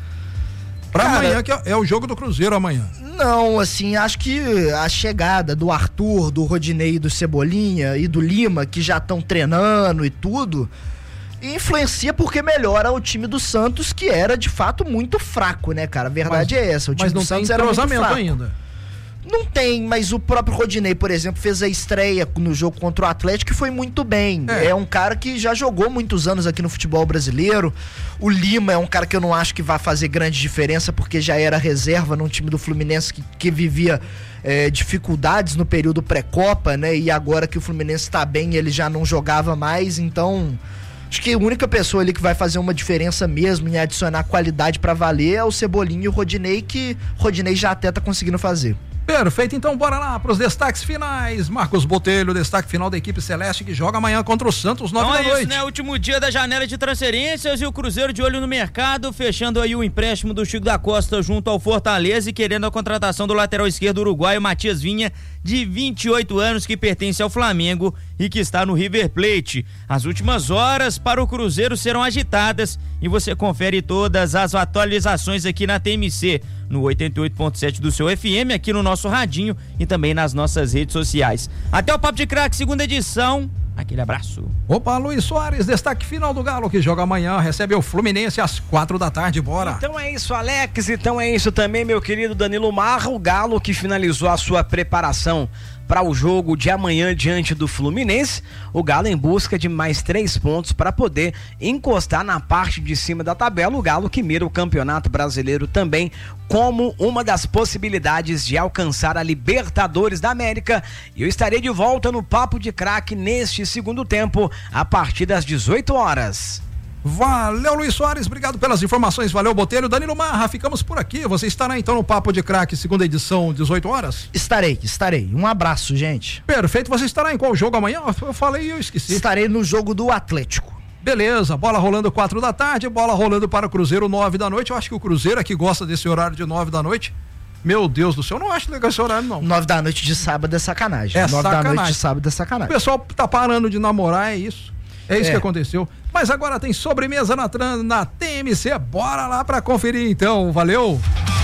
Pra Cara, amanhã, que é, é o jogo do Cruzeiro amanhã. Não, assim, acho que a chegada do Arthur, do Rodinei, do Cebolinha e do Lima, que já estão treinando e tudo... influencia porque melhora o time do Santos, que era de fato muito fraco, né, cara? A verdade mas, é essa. O time do Santos era muito fraco. Ainda. Não tem, mas o próprio Rodinei, por exemplo, fez a estreia no jogo contra o Atlético e foi muito bem. É. é um cara que já jogou muitos anos aqui no futebol brasileiro. O Lima é um cara que eu não acho que vai fazer grande diferença, porque já era reserva num time do Fluminense que, que vivia é, dificuldades no período pré-copa, né? E agora que o Fluminense tá bem, ele já não jogava mais, então... acho que a única pessoa ali que vai fazer uma diferença mesmo em adicionar qualidade pra valer é o Cebolinha e o Rodinei, que o Rodinei já até tá conseguindo fazer. Perfeito, então bora lá para os destaques finais. Marcos Botelho, destaque final da equipe celeste que joga amanhã contra o Santos, nove da noite. Então é isso, né? Último dia da janela de transferências e o Cruzeiro de olho no mercado, fechando aí o empréstimo do Chico da Costa junto ao Fortaleza e querendo a contratação do lateral esquerdo uruguaio Matias Vinha, de vinte e oito anos, que pertence ao Flamengo e que está no River Plate. As últimas horas para o Cruzeiro serão agitadas e você confere todas as atualizações aqui na T M C, no oitenta e oito ponto sete do seu F M, aqui no nosso radinho e também nas nossas redes sociais. Até o Papo de Craque, segunda edição. Aquele abraço. Opa, Luiz Soares, destaque final do Galo, que joga amanhã, recebe o Fluminense às quatro da tarde, bora. Então é isso, Alex, então é isso também, meu querido Danilo Marra, o Galo que finalizou a sua preparação para o jogo de amanhã diante do Fluminense, o Galo em busca de mais três pontos para poder encostar na parte de cima da tabela, o Galo que mira o Campeonato Brasileiro também como uma das possibilidades de alcançar a Libertadores da América. E eu estarei de volta no Papo de Craque neste segundo tempo, a partir das dezoito horas. Valeu, Luiz Soares, obrigado pelas informações, valeu, Botelho. Danilo Marra, ficamos por aqui, você estará então no Papo de Craque, segunda edição, dezoito horas? Estarei, estarei, um abraço, gente. Perfeito, você estará em qual jogo amanhã? Eu falei e eu esqueci. Estarei no jogo do Atlético. Beleza, bola rolando quatro da tarde, bola rolando para o Cruzeiro nove da noite, eu acho que o Cruzeiro é que gosta desse horário de nove da noite. Meu Deus do céu, eu não acho legal esse horário, não. Nove da noite de sábado é sacanagem. É nove sacanagem. da noite de sábado é sacanagem. O pessoal tá parando de namorar, é isso. É isso é. que aconteceu. Mas agora tem sobremesa na, na T M C. Bora lá pra conferir então. Valeu!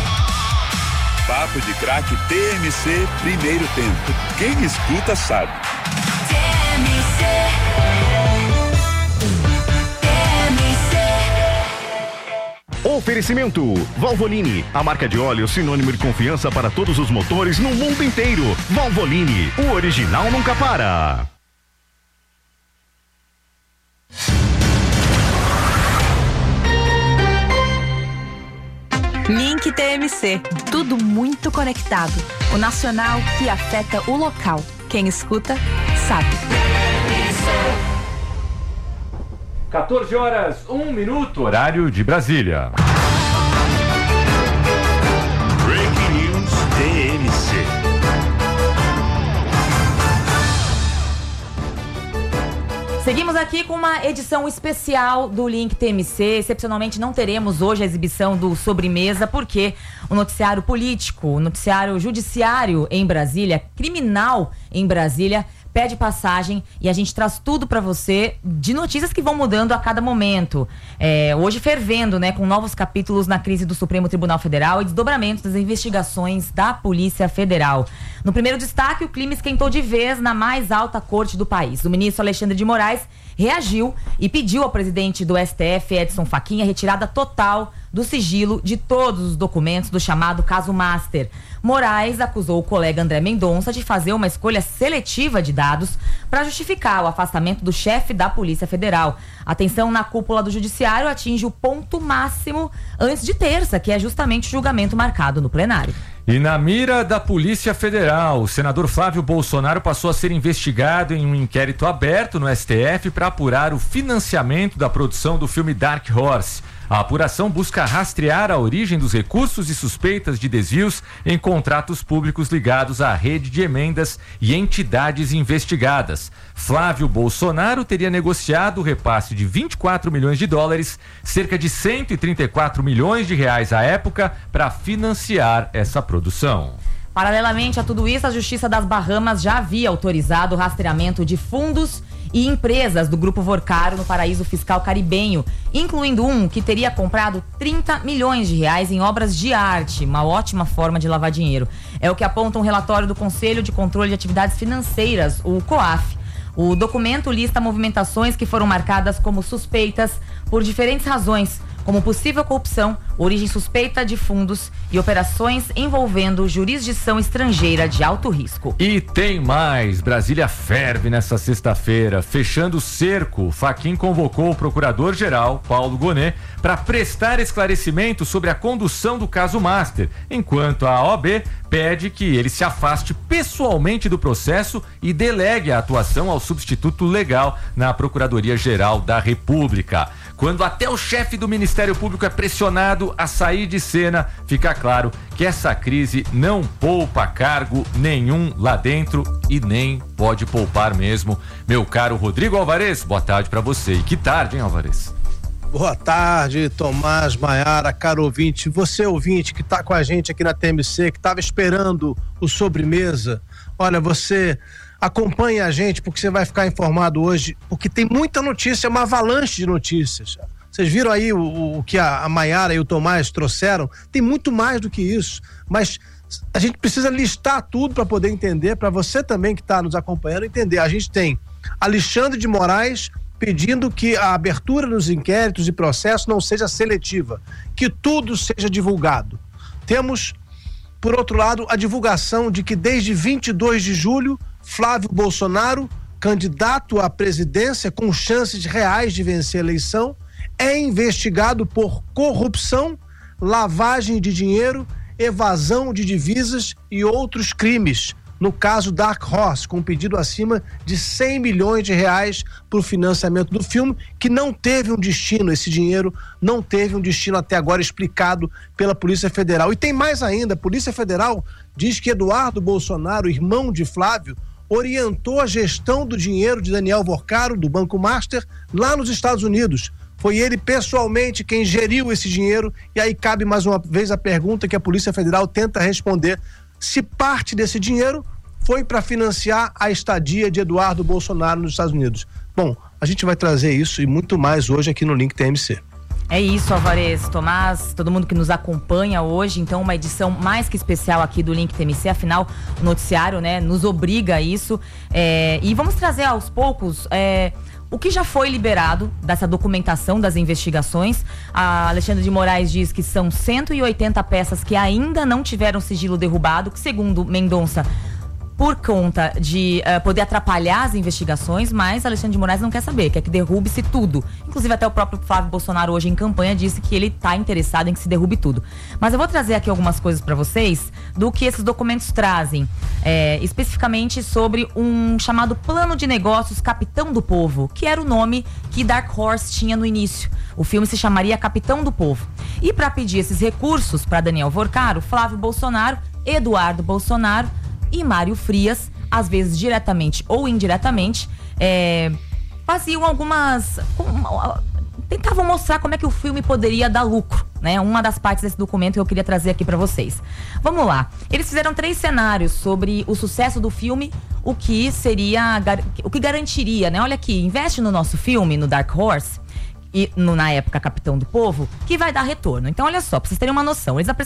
Papo de Craque T M C, primeiro tempo. Quem escuta sabe. T M C. T M C. Oferecimento Valvoline, a marca de óleo sinônimo de confiança para todos os motores no mundo inteiro. Valvoline, o original nunca para. Link T M C, tudo muito conectado. O nacional que afeta o local. Quem escuta, sabe. quatorze horas, um minuto, horário de Brasília. Breaking News T M C. Seguimos aqui com uma edição especial do Link T M C. Excepcionalmente não teremos hoje a exibição do Sobremesa, porque o noticiário político, o noticiário judiciário em Brasília, criminal em Brasília, pede passagem e a gente traz tudo para você de notícias que vão mudando a cada momento. É, hoje fervendo, né, com novos capítulos na crise do Supremo Tribunal Federal e desdobramentos das investigações da Polícia Federal. No primeiro destaque, o clima esquentou de vez na mais alta corte do país. O ministro Alexandre de Moraes reagiu e pediu ao presidente do S T F, Edson Fachin, a retirada total do sigilo de todos os documentos do chamado caso Master. Moraes acusou o colega André Mendonça de fazer uma escolha seletiva de dados para justificar o afastamento do chefe da Polícia Federal. A tensão na cúpula do Judiciário atinge o ponto máximo antes de terça, que é justamente o julgamento marcado no plenário. E na mira da Polícia Federal, o senador Flávio Bolsonaro passou a ser investigado em um inquérito aberto no S T F para apurar o financiamento da produção do filme Dark Horse. A apuração busca rastrear a origem dos recursos e suspeitas de desvios em contratos públicos ligados à rede de emendas e entidades investigadas. Flávio Bolsonaro teria negociado o repasse de vinte e quatro milhões de dólares, cerca de cento e trinta e quatro milhões de reais à época, para financiar essa produção. Paralelamente a tudo isso, a Justiça das Bahamas já havia autorizado o rastreamento de fundos e empresas do Grupo Vorcaro no paraíso fiscal caribenho, incluindo um que teria comprado trinta milhões de reais em obras de arte, uma ótima forma de lavar dinheiro. É o que aponta um relatório do Conselho de Controle de Atividades Financeiras, o COAF. O documento lista movimentações que foram marcadas como suspeitas por diferentes razões, como possível corrupção, origem suspeita de fundos e operações envolvendo jurisdição estrangeira de alto risco. E tem mais. Brasília ferve nessa sexta-feira. Fechando o cerco, Fachin convocou o procurador-geral, Paulo Gonet, para prestar esclarecimento sobre a condução do caso Master, enquanto a O A B pede que ele se afaste pessoalmente do processo e delegue a atuação ao substituto legal na Procuradoria-Geral da República. Quando até o chefe do Ministério Público é pressionado a sair de cena, fica claro que essa crise não poupa cargo nenhum lá dentro e nem pode poupar mesmo. Meu caro Rodrigo Alvarez, boa tarde pra você. E que tarde, hein, Alvarez? Boa tarde, Tomás, Maiara, caro ouvinte. Você, ouvinte, que tá com a gente aqui na T M C, que tava esperando o Sobremesa. Olha, você acompanhe a gente, porque você vai ficar informado hoje, porque tem muita notícia, uma avalanche de notícias. Vocês viram aí o, o que a, a Maiara e o Tomás trouxeram? Tem muito mais do que isso, mas a gente precisa listar tudo para poder entender, para você também que está nos acompanhando entender. A gente tem Alexandre de Moraes pedindo que a abertura nos inquéritos e processos não seja seletiva, que tudo seja divulgado. Temos, por outro lado, a divulgação de que desde vinte e dois de julho, Flávio Bolsonaro, candidato à presidência com chances reais de vencer a eleição, é investigado por corrupção, lavagem de dinheiro, evasão de divisas e outros crimes. No caso Dark Horse, com um pedido acima de cem milhões de reais para o financiamento do filme, que não teve um destino, esse dinheiro não teve um destino até agora explicado pela Polícia Federal. E tem mais ainda, a Polícia Federal diz que Eduardo Bolsonaro, irmão de Flávio, orientou a gestão do dinheiro de Daniel Vorcaro, do Banco Master, lá nos Estados Unidos. Foi ele pessoalmente quem geriu esse dinheiro, e aí cabe mais uma vez a pergunta que a Polícia Federal tenta responder: se parte desse dinheiro foi para financiar a estadia de Eduardo Bolsonaro nos Estados Unidos. Bom, a gente vai trazer isso e muito mais hoje aqui no Link T M C. É isso, Alvarez, Tomás, todo mundo que nos acompanha hoje, então uma edição mais que especial aqui do Link T M C, afinal o noticiário, né, nos obriga a isso, é, e vamos trazer aos poucos é, o que já foi liberado dessa documentação das investigações. A Alexandre de Moraes diz que são cento e oitenta peças que ainda não tiveram sigilo derrubado, que segundo Mendonça, por conta de uh, poder atrapalhar as investigações, mas Alexandre de Moraes não quer saber, quer que derrube-se tudo. Inclusive até o próprio Flávio Bolsonaro hoje em campanha disse que ele está interessado em que se derrube tudo. Mas eu vou trazer aqui algumas coisas para vocês do que esses documentos trazem, é, especificamente sobre um chamado Plano de Negócios Capitão do Povo, que era o nome que Dark Horse tinha no início. O filme se chamaria Capitão do Povo. E para pedir esses recursos para Daniel Vorcaro, Flávio Bolsonaro, Eduardo Bolsonaro e Mário Frias, às vezes diretamente ou indiretamente, é, faziam algumas... tentavam mostrar como é que o filme poderia dar lucro, né? Uma das partes desse documento que eu queria trazer aqui para vocês. Vamos lá. Eles fizeram três cenários sobre o sucesso do filme, o que seria... o que garantiria, né? Olha aqui, investe no nosso filme, no Dark Horse, e no, na época Capitão do Povo, que vai dar retorno. Então olha só, pra vocês terem uma noção, eles